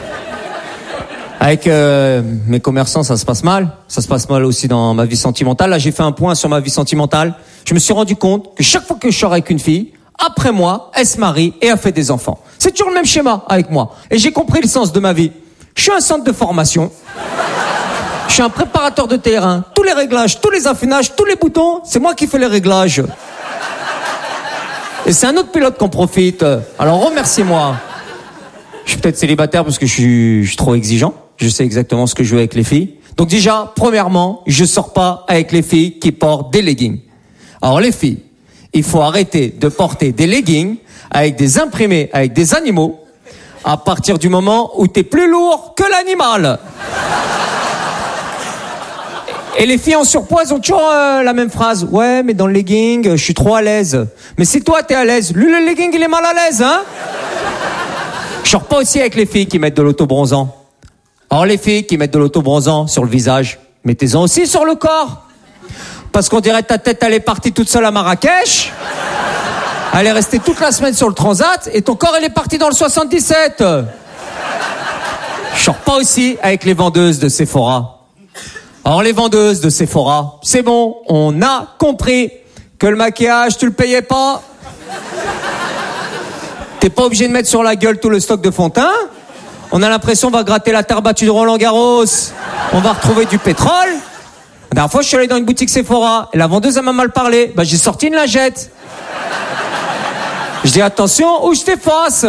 Speaker 12: Avec mes commerçants, ça se passe mal. Ça se passe mal aussi dans ma vie sentimentale. Là, j'ai fait un point sur ma vie sentimentale. Je me suis rendu compte que chaque fois que je sors avec une fille, après moi, elle se marie et elle fait des enfants. C'est toujours le même schéma avec moi. Et j'ai compris le sens de ma vie. Je suis un centre de formation. Je suis un préparateur de terrain. Tous les réglages, tous les affinages, tous les boutons, c'est moi qui fais les réglages. Et c'est un autre pilote qu'on profite. Alors remerciez-moi. Je suis peut-être célibataire parce que je suis trop exigeant. Je sais exactement ce que je veux avec les filles. Donc déjà, premièrement, je sors pas avec les filles qui portent des leggings. Alors les filles, il faut arrêter de porter des leggings avec des imprimés, avec des animaux, à partir du moment où t'es plus lourd que l'animal. Et les filles en surpoids ont toujours la même phrase. Ouais, mais dans le legging, je suis trop à l'aise. Mais si toi t'es à l'aise, lui le legging il est mal à l'aise, hein. Je sors pas aussi avec les filles qui mettent de l'autobronzant. Alors les filles qui mettent de l'autobronzant sur le visage, mettez-en aussi sur le corps. Parce qu'on dirait que ta tête, elle est partie toute seule à Marrakech. Elle est restée toute la semaine sur le transat et ton corps, il est parti dans le 77. Je sors pas aussi avec les vendeuses de Sephora. Alors les vendeuses de Sephora, c'est bon, on a compris que le maquillage, tu le payais pas. T'es pas obligé de mettre sur la gueule tout le stock de fond de teint. On a l'impression qu'on va gratter la terre battue de Roland Garros. On va retrouver du pétrole. La dernière fois, je suis allé dans une boutique Sephora et la vendeuse, elle m'a mal parlé. J'ai sorti une lingette. Je dis, attention, où je t'efface.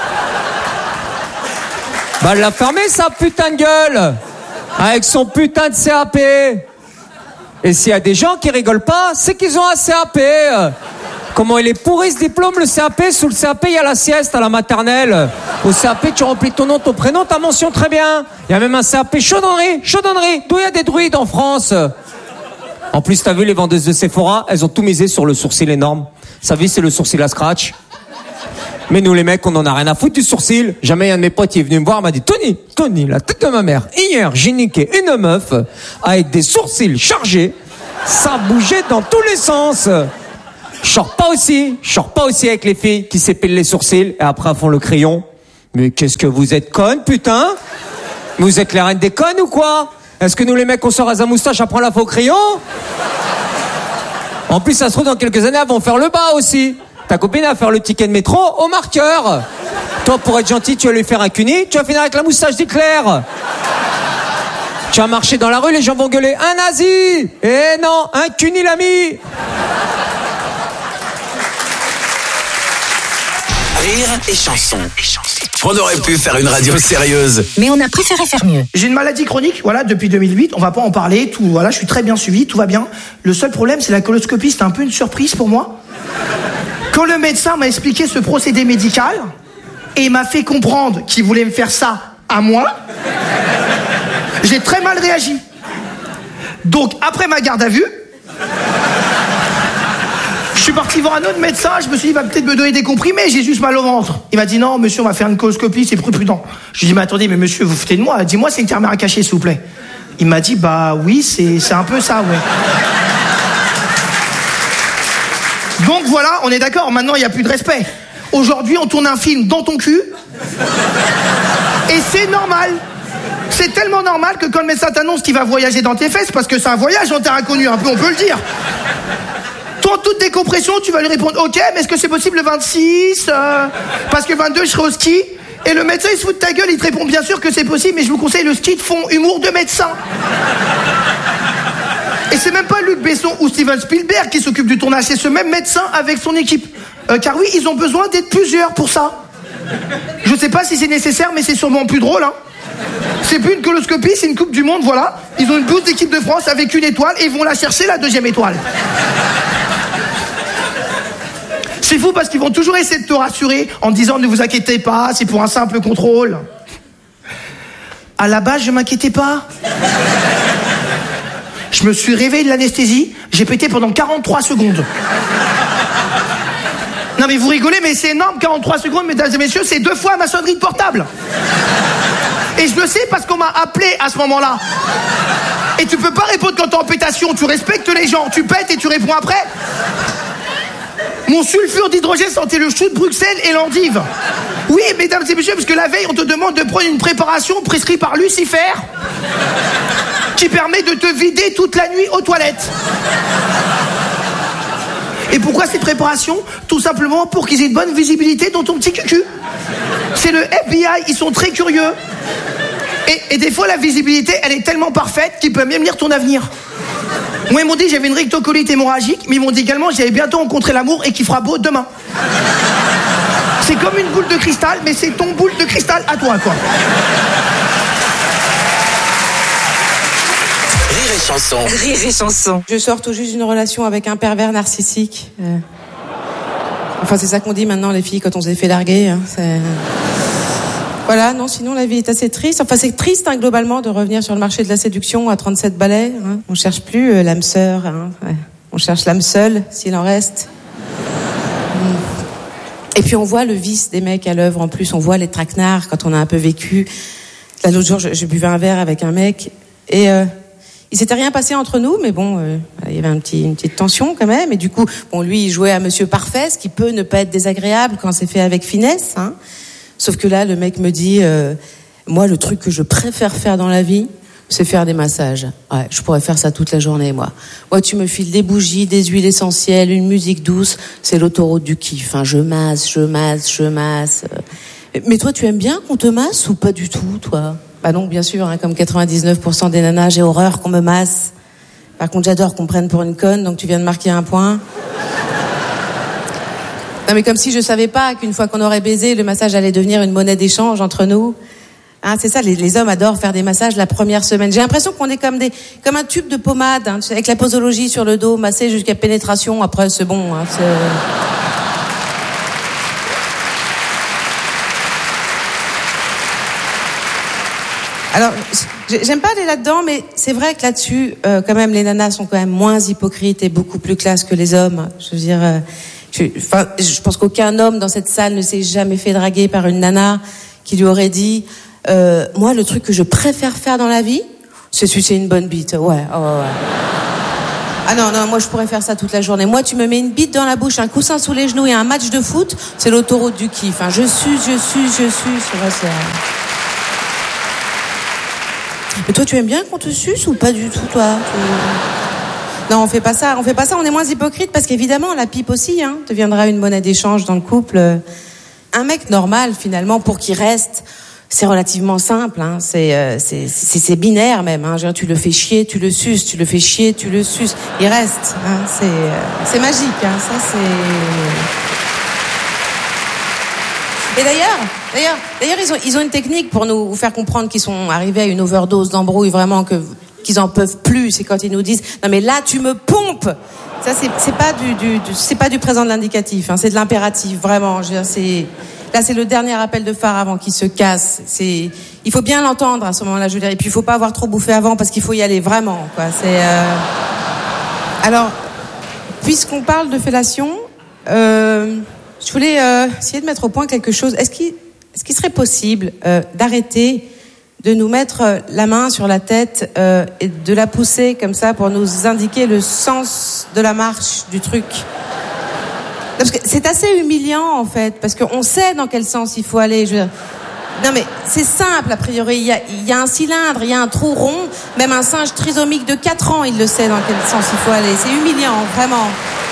Speaker 12: Elle l'a fermé, sa putain de gueule. Avec son putain de CAP. Et s'il y a des gens qui rigolent pas, c'est qu'ils ont un CAP. Comment il est pourri ce diplôme, le CAP. Sous le CAP, il y a la sieste à la maternelle. Au CAP, tu remplis ton nom, ton prénom, ta mention, très bien. Il y a même un CAP chaudronnerie. D'où il y a des druides en France. En plus, t'as vu, les vendeuses de Sephora, elles ont tout misé sur le sourcil énorme. Sa vie, c'est le sourcil à scratch. Mais nous les mecs, on en a rien à foutre du sourcil. Jamais un de mes potes qui est venu me voir m'a dit Tony, la tête de ma mère. Hier, j'ai niqué une meuf avec des sourcils chargés. Ça bougeait dans tous les sens. Je sors pas aussi avec les filles qui s'épilent les sourcils et après font le crayon. Mais qu'est-ce que vous êtes connes, putain? Vous êtes les reines des connes ou quoi? Est-ce que nous les mecs on sort à sa moustache après on la fait au crayon? En plus ça se trouve dans quelques années elles vont faire le bas aussi. Ta copine va faire le ticket de métro au marqueur. Toi pour être gentil tu vas lui faire un cuni, tu vas finir avec la moustache d'Hitler. Tu vas marcher dans la rue, les gens vont gueuler un nazi. Eh non, un cuni l'ami.
Speaker 2: Rire et chanson. On aurait pu faire une radio sérieuse.
Speaker 8: Mais on a préféré faire mieux.
Speaker 13: J'ai une maladie chronique, voilà, depuis 2008. On va pas en parler, tout, voilà, je suis très bien suivi, tout va bien. Le seul problème, c'est la coloscopie, c'était un peu une surprise pour moi. Quand le médecin m'a expliqué ce procédé médical, et m'a fait comprendre qu'il voulait me faire ça à moi, j'ai très mal réagi. Donc, après ma garde à vue, je suis parti voir un autre médecin, je me suis dit, il va peut-être me donner des comprimés, j'ai juste mal au ventre. Il m'a dit, non, monsieur, on va faire une coloscopie, c'est plus prudent. Je lui ai dit, mais attendez, mais monsieur, vous foutez de moi, dis-moi, c'est une caméra cachée, s'il vous plaît. Il m'a dit, bah oui, c'est un peu ça, ouais. Donc voilà, on est d'accord, maintenant, il n'y a plus de respect. Aujourd'hui, on tourne un film dans ton cul, et c'est normal. C'est tellement normal que quand le médecin t'annonce qu'il va voyager dans tes fesses, parce que c'est un voyage en terre inconnue, un peu, on peut le dire. Toi, toute décompression, tu vas lui répondre, ok, mais est-ce que c'est possible le 26 parce que le 22, je serai au ski. Et le médecin, il se fout de ta gueule, il te répond, bien sûr que c'est possible, mais je vous conseille le ski de fond, humour de médecin. Et c'est même pas Luc Besson ou Steven Spielberg qui s'occupe du tournage, c'est ce même médecin avec son équipe. Car oui, ils ont besoin d'être plusieurs pour ça. Je sais pas si c'est nécessaire, mais c'est sûrement plus drôle, hein. C'est plus une coloscopie, c'est une coupe du monde, voilà. Ils ont une blouse d'équipe de France avec une étoile et ils vont la chercher, la deuxième étoile. C'est fou parce qu'ils vont toujours essayer de te rassurer en te disant ne vous inquiétez pas, c'est pour un simple contrôle. À la base, je m'inquiétais pas. Je me suis réveillé de l'anesthésie, j'ai pété pendant 43 secondes. Non mais vous rigolez, mais c'est énorme, 43 secondes, mesdames et messieurs, c'est 2 fois ma sonnerie de portable. Et je le sais parce qu'on m'a appelé à ce moment-là. Et tu peux pas répondre quand t'es en pétation, tu respectes les gens, tu pètes et tu réponds après. Mon sulfure d'hydrogène sentait le chou de Bruxelles et l'endive. Oui, mesdames et messieurs, parce que la veille, on te demande de prendre une préparation prescrite par Lucifer qui permet de te vider toute la nuit aux toilettes. Et pourquoi cette préparation? Tout simplement pour qu'ils aient une bonne visibilité dans ton petit cucu. C'est le FBI, ils sont très curieux. Et des fois, la visibilité, elle est tellement parfaite qu'ils peuvent même lire ton avenir. Moi, ils m'ont dit j'avais une rectocolite hémorragique, mais ils m'ont dit également j'allais bientôt rencontrer l'amour et qu'il fera beau demain. C'est comme une boule de cristal, mais c'est ton boule de cristal à toi, quoi.
Speaker 2: Rire et chanson.
Speaker 8: Rire et chanson.
Speaker 14: Je sors tout juste d'une relation avec un pervers narcissique. Enfin, c'est ça qu'on dit maintenant, les filles, quand on s'est fait larguer. Hein, voilà, non, sinon la vie est assez triste. Enfin, c'est triste, hein, globalement, de revenir sur le marché de la séduction à 37 balais. Hein. On cherche plus l'âme sœur. Hein, ouais. On cherche l'âme seule, s'il en reste. Et puis on voit le vice des mecs à l'œuvre. En plus, on voit les traquenards quand on a un peu vécu. Là, l'autre jour, je buvais un verre avec un mec et il s'était rien passé entre nous, mais bon, il y avait une petite tension quand même. Et du coup, bon, lui, il jouait à Monsieur Parfait, ce qui peut ne pas être désagréable quand c'est fait avec finesse. Hein. Sauf que là, le mec me dit, moi, le truc que je préfère faire dans la vie, c'est faire des massages. Ouais, je pourrais faire ça toute la journée, moi. Moi, tu me files des bougies, des huiles essentielles, une musique douce, c'est l'autoroute du kiff. Hein. Je masse. Mais toi, tu aimes bien qu'on te masse ou pas du tout, toi? Bah non, bien sûr, hein, comme 99% des nanas, j'ai horreur qu'on me masse. Par contre, j'adore qu'on me prenne pour une conne, donc tu viens de marquer un point. Non, mais comme si je savais pas qu'une fois qu'on aurait baisé, le massage allait devenir une monnaie d'échange entre nous. Hein, c'est ça, les hommes adorent faire des massages la première semaine. J'ai l'impression qu'on est comme un tube de pommade, hein, avec la posologie sur le dos, massé jusqu'à pénétration. Après, c'est bon. Hein, Alors, j'aime pas aller là-dedans, mais c'est vrai que là-dessus, quand même, les nanas sont quand même moins hypocrites et beaucoup plus classe que les hommes. Je veux dire, Je pense qu'aucun homme dans cette salle ne s'est jamais fait draguer par une nana qui lui aurait dit moi, le truc que je préfère faire dans la vie, c'est sucer une bonne bite. Ouais. Ah non, moi je pourrais faire ça toute la journée. Moi, tu me mets une bite dans la bouche, un coussin sous les genoux et un match de foot, c'est l'autoroute du kiff. Hein. Je suce. C'est... Mais toi, tu aimes bien qu'on te suce ou pas du tout, toi? Non, on fait pas ça, on est moins hypocrite parce qu'évidemment, la pipe aussi, hein, deviendra une monnaie d'échange dans le couple. Un mec normal, finalement, pour qu'il reste, c'est relativement simple, hein, c'est binaire même, hein, genre, tu le fais chier, tu le suces, tu le fais chier, tu le suces, il reste, hein, c'est magique, hein, ça c'est... Et d'ailleurs, ils ont une technique pour nous faire comprendre qu'ils sont arrivés à une overdose d'embrouille, vraiment qu'ils en peuvent plus. C'est quand ils nous disent non mais là tu me pompes. Ça c'est pas du présent de l'indicatif, hein, c'est de l'impératif, vraiment. Je veux dire, là c'est le dernier appel de phare avant qu'il se casse. Il faut bien l'entendre à ce moment-là, je veux dire. Et puis il faut pas avoir trop bouffé avant parce qu'il faut y aller vraiment, quoi. Alors, puisqu'on parle de fellation. Je voulais essayer de mettre au point quelque chose. Est-ce qu'il serait possible d'arrêter de nous mettre la main sur la tête et de la pousser comme ça pour nous indiquer le sens de la marche du truc? Parce que c'est assez humiliant en fait, parce qu'on sait dans quel sens il faut aller. Non mais c'est simple a priori, il y a un cylindre, il y a un trou rond, même un singe trisomique de 4 ans il le sait dans quel sens il faut aller. C'est humiliant, vraiment.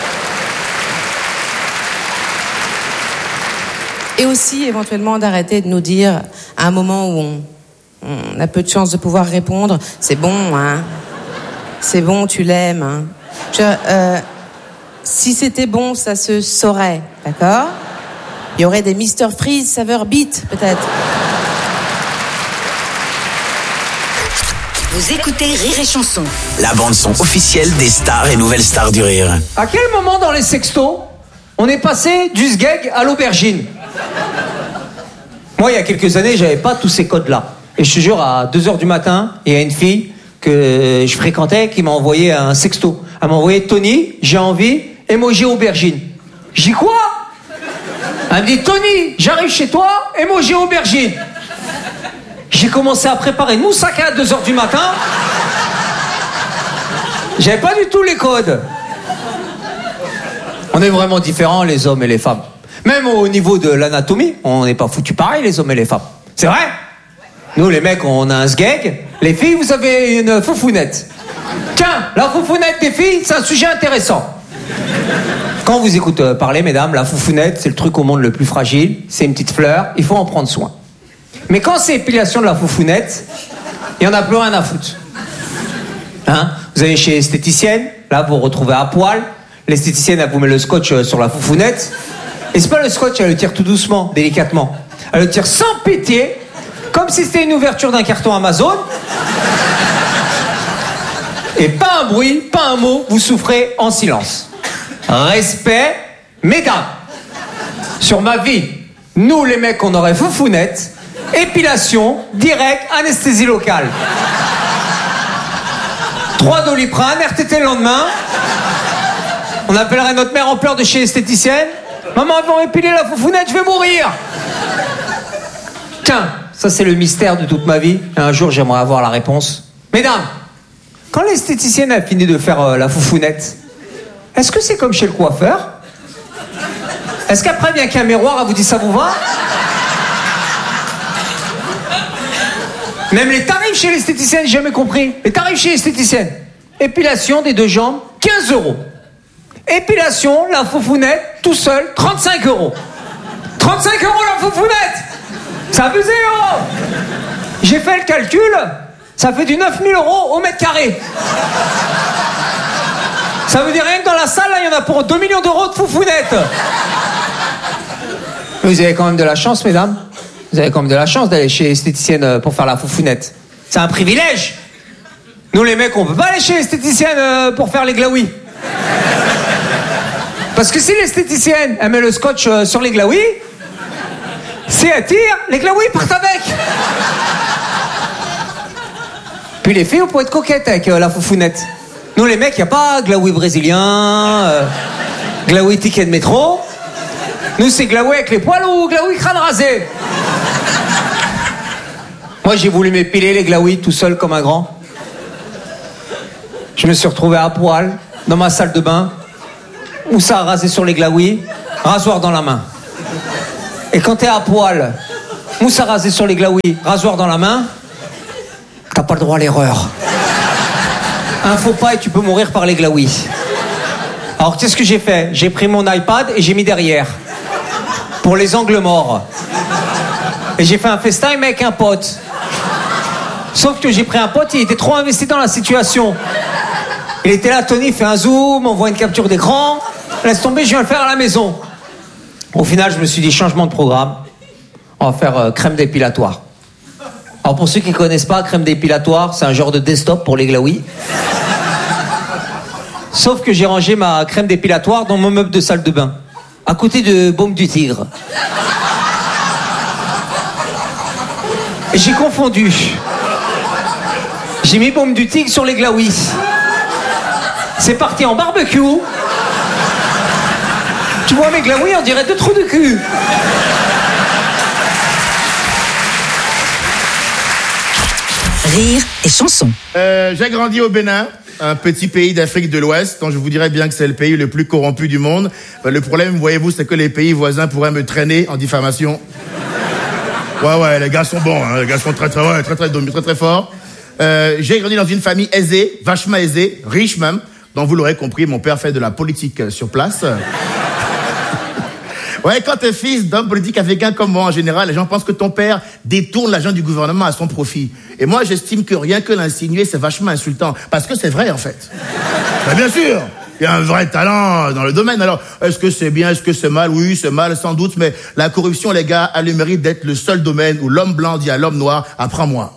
Speaker 14: Et aussi, éventuellement, d'arrêter de nous dire, à un moment où on a peu de chance de pouvoir répondre, c'est bon, hein. C'est bon, tu l'aimes, hein. Si c'était bon, ça se saurait, d'accord? Il y aurait des Mr Freeze saveur beat, peut-être.
Speaker 8: Vous écoutez Rire et Chanson.
Speaker 2: La bande-son officielle des stars et nouvelles stars du rire.
Speaker 12: À quel moment dans les sextos, on est passé du sgeg à l'aubergine? Moi, il y a quelques années, j'avais pas tous ces codes-là. Et je te jure, à 2h du matin, il y a une fille que je fréquentais qui m'a envoyé un sexto. Elle m'a envoyé Tony, j'ai envie, emoji aubergine. J'ai dit quoi? Elle me dit Tony, j'arrive chez toi, emoji aubergine. J'ai commencé à préparer une moussaka à 2h du matin. J'avais pas du tout les codes. On est vraiment différents, les hommes et les femmes. Même au niveau de l'anatomie, on n'est pas foutus pareil, les hommes et les femmes. C'est vrai? Nous, les mecs, on a un sgeg. Les filles, vous avez une foufounette. Tiens, la foufounette des filles, c'est un sujet intéressant. Quand on vous écoute parler, mesdames, la foufounette, c'est le truc au monde le plus fragile. C'est une petite fleur, il faut en prendre soin. Mais quand c'est épilation de la foufounette, il n'y en a plus rien à foutre. Hein? Vous allez chez l'esthéticienne, là, vous vous retrouvez à poil. L'esthéticienne, elle vous met le scotch sur la foufounette. Et c'est pas le scotch, elle le tire tout doucement, délicatement. Elle le tire sans pitié, comme si c'était une ouverture d'un carton Amazon. Et pas un bruit, pas un mot, vous souffrez en silence. Respect, mesdames. Sur ma vie, nous les mecs, on aurait foufounette, épilation, direct, anesthésie locale. 3 Doliprane, RTT le lendemain. On appellerait notre mère en pleurs de chez l'esthéticienne. Maman, ils vont épiler la foufounette, je vais mourir. Tiens, ça c'est le mystère de toute ma vie. Un jour, j'aimerais avoir la réponse. Mesdames, quand l'esthéticienne a fini de faire la foufounette, est-ce que c'est comme chez le coiffeur? Est-ce qu'après vient qu'un miroir, elle vous dit ça vous va? Même les tarifs chez l'esthéticienne, j'ai jamais compris. Les tarifs chez l'esthéticienne. Épilation des 2 jambes, 15 €. Épilation, la foufounette, tout seul, 35 €. 35 € la foufounette! C'est abusé, oh! J'ai fait le calcul, ça fait du 9 000 € au mètre carré. Ça veut dire rien que dans la salle, là, il y en a pour 2 millions d'euros de foufounette. Vous avez quand même de la chance, mesdames. Vous avez quand même de la chance d'aller chez l'esthéticienne pour faire la foufounette. C'est un privilège. Nous, les mecs, on peut pas aller chez l'esthéticienne pour faire les glaouis. Parce que si l'esthéticienne, elle met le scotch sur les glaouis, si elle tire, les glaouis partent avec. Puis les filles, on pourrait être coquettes avec la foufounette. Nous, les mecs, il n'y a pas glaoui brésilien, Glaoui ticket de métro. Nous, c'est Glaoui avec les poils ou Glaoui crâne rasé? Moi, j'ai voulu m'épiler les Glaoui tout seul comme un grand. Je me suis retrouvé à poil dans ma salle de bain. Moussa a rasé sur les Glaoui, rasoir dans la main. Et quand t'es à poil, Moussa rasé sur les Glaoui, rasoir dans la main, t'as pas le droit à l'erreur. Un faux pas et tu peux mourir par les Glaoui. Alors qu'est-ce que j'ai fait? J'ai pris mon iPad et j'ai mis derrière. Pour les angles morts. Et j'ai fait un FaceTime avec un pote. Sauf que j'ai pris un pote, il était trop investi dans la situation. Il était là, Tony fait un zoom, on voit une capture d'écran. Laisse tomber, je viens le faire à la maison. Au final, je me suis dit, changement de programme. On va faire crème dépilatoire. Alors pour ceux qui ne connaissent pas, crème dépilatoire, c'est un genre de desktop pour les Glaoui. Sauf que j'ai rangé ma crème dépilatoire dans mon meuble de salle de bain, à côté de Baume du Tigre. Et j'ai confondu. J'ai mis Baume du Tigre sur les Glaoui. C'est parti en barbecue. Tu vois mes Glaoui, on dirait 2 trous de cul.
Speaker 8: Rire et chanson.
Speaker 7: J'ai grandi au Bénin, un petit pays d'Afrique de l'Ouest, dont je vous dirais bien que c'est le pays le plus corrompu du monde. Le problème, voyez-vous, c'est que les pays voisins pourraient me traîner en diffamation. Ouais, les gars sont bons, hein, les gars sont très forts. J'ai grandi dans une famille aisée, vachement aisée, riche même, dont vous l'aurez compris, mon père fait de la politique sur place. Ouais, quand t'es fils d'homme politique africain comme moi, en général, les gens pensent que ton père détourne l'argent du gouvernement à son profit. Et moi, j'estime que rien que l'insinuer, c'est vachement insultant. Parce que c'est vrai, en fait. Mais bien sûr, il y a un vrai talent dans le domaine. Alors, est-ce que c'est bien, est-ce que c'est mal? Oui, c'est mal, sans doute. Mais la corruption, les gars, a le mérite d'être le seul domaine où l'homme blanc dit à l'homme noir, apprends-moi.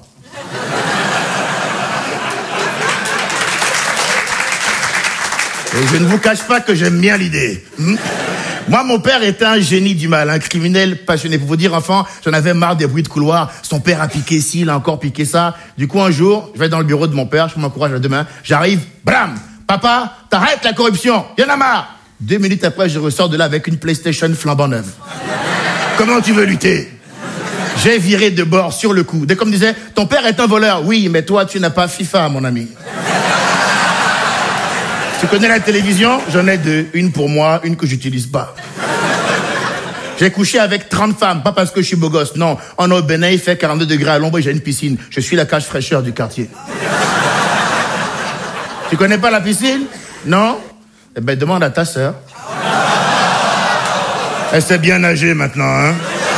Speaker 7: Et je ne vous cache pas que j'aime bien l'idée. Moi, mon père était un génie du mal, un criminel passionné. Pour vous dire, enfant, j'en avais marre des bruits de couloir. Son père a piqué ci, il a encore piqué ça. Du coup, un jour, je vais dans le bureau de mon père, je m'encourage à demain. J'arrive, blam! Papa, t'arrêtes la corruption, y'en a marre! 2 minutes après, je ressors de là avec une PlayStation flambant neuve. Comment tu veux lutter? J'ai viré de bord sur le coup. Dès qu'on me disait, ton père est un voleur. Oui, mais toi, tu n'as pas FIFA, mon ami. Tu connais la télévision? J'en ai 2. Une pour moi, une que j'utilise pas. J'ai couché avec 30 femmes, pas parce que je suis beau gosse, non. En au Bénin, il fait 42 degrés à l'ombre et j'ai une piscine. Je suis la cage fraîcheur du quartier. Tu connais pas la piscine? Non? Eh ben, demande à ta sœur. Elle sait bien nager maintenant, hein?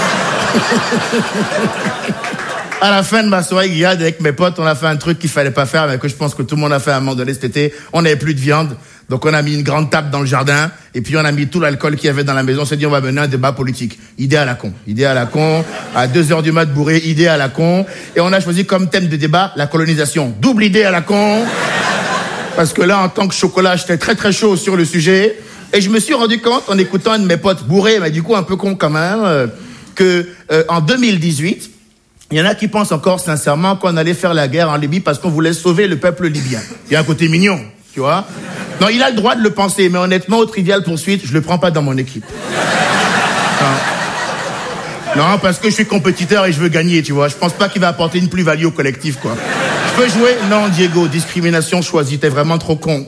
Speaker 7: À la fin de ma soirée grillade avec mes potes, on a fait un truc qu'il fallait pas faire, mais que je pense que tout le monde a fait à un moment donné cet été. On n'avait plus de viande, donc on a mis une grande table dans le jardin, et puis on a mis tout l'alcool qu'il y avait dans la maison. On s'est dit, on va mener un débat politique. Idée à la con. À 2h du mat bourré, idée à la con. Et on a choisi comme thème de débat la colonisation. Double idée à la con. Parce que là, en tant que chocolat, j'étais très chaud sur le sujet. Et je me suis rendu compte, en écoutant un de mes potes bourrés, mais du coup un peu con quand même, que en 2018, il y en a qui pensent encore sincèrement qu'on allait faire la guerre en Libye parce qu'on voulait sauver le peuple libyen. Il y a un côté mignon, tu vois. Non, il a le droit de le penser, mais honnêtement, au Trivial Poursuite, je le prends pas dans mon équipe. Non, parce que je suis compétiteur et je veux gagner, tu vois. Je pense pas qu'il va apporter une plus-value au collectif, quoi. Je peux jouer? Non, Diego, discrimination choisie, t'es vraiment trop con.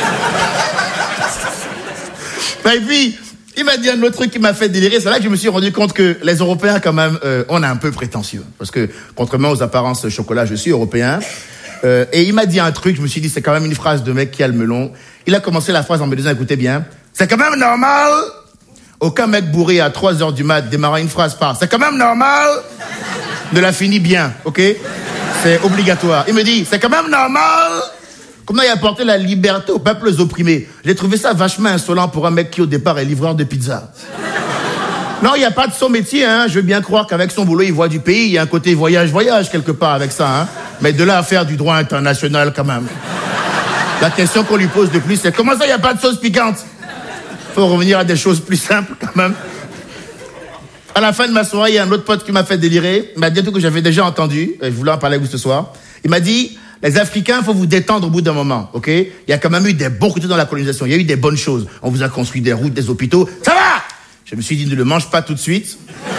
Speaker 7: Et puis, il m'a dit un autre truc qui m'a fait délirer. C'est là que je me suis rendu compte que les Européens, quand même, on est un peu prétentieux. Parce que, contrairement aux apparences chocolat, je suis européen. Et il m'a dit un truc, je me suis dit, c'est quand même une phrase de mec qui a le melon. Il a commencé la phrase en me disant, écoutez bien, c'est quand même normal. Aucun mec bourré à 3h du mat démarra une phrase par, c'est quand même normal. Ne la finit bien, ok? C'est obligatoire. Il me dit, c'est quand même normal. Comment il a apporté la liberté aux peuples opprimés. J'ai trouvé ça vachement insolent pour un mec qui, au départ, est livreur de pizza. Non, il n'y a pas de son métier, hein. Je veux bien croire qu'avec son boulot, il voit du pays. Il y a un côté voyage quelque part avec ça, hein. Mais de là à faire du droit international, quand même. La question qu'on lui pose de plus, c'est comment ça, il n'y a pas de sauce piquante? Faut revenir à des choses plus simples, quand même. À la fin de ma soirée, il y a un autre pote qui m'a fait délirer. Il m'a dit un truc que j'avais déjà entendu. Et je voulais en parler avec vous ce soir. Il m'a dit, Les Africains, faut vous détendre au bout d'un moment, ok? Il y a quand même eu des bons côtés dans la colonisation. Il y a eu des bonnes choses. On vous a construit des routes, des hôpitaux. Ça va! Je me suis dit, ne le mange pas tout de suite.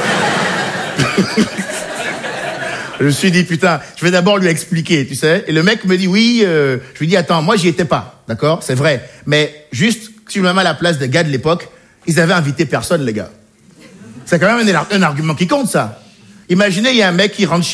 Speaker 7: Je me suis dit, putain, je vais d'abord lui expliquer, tu sais. Et le mec me dit, oui, je lui dis, attends, moi, j'y étais pas, d'accord? C'est vrai. Mais juste, si je me mets à la place des gars de l'époque, ils avaient invité personne, les gars. C'est quand même un argument qui compte, ça. Imaginez, il y a un mec qui rentre chez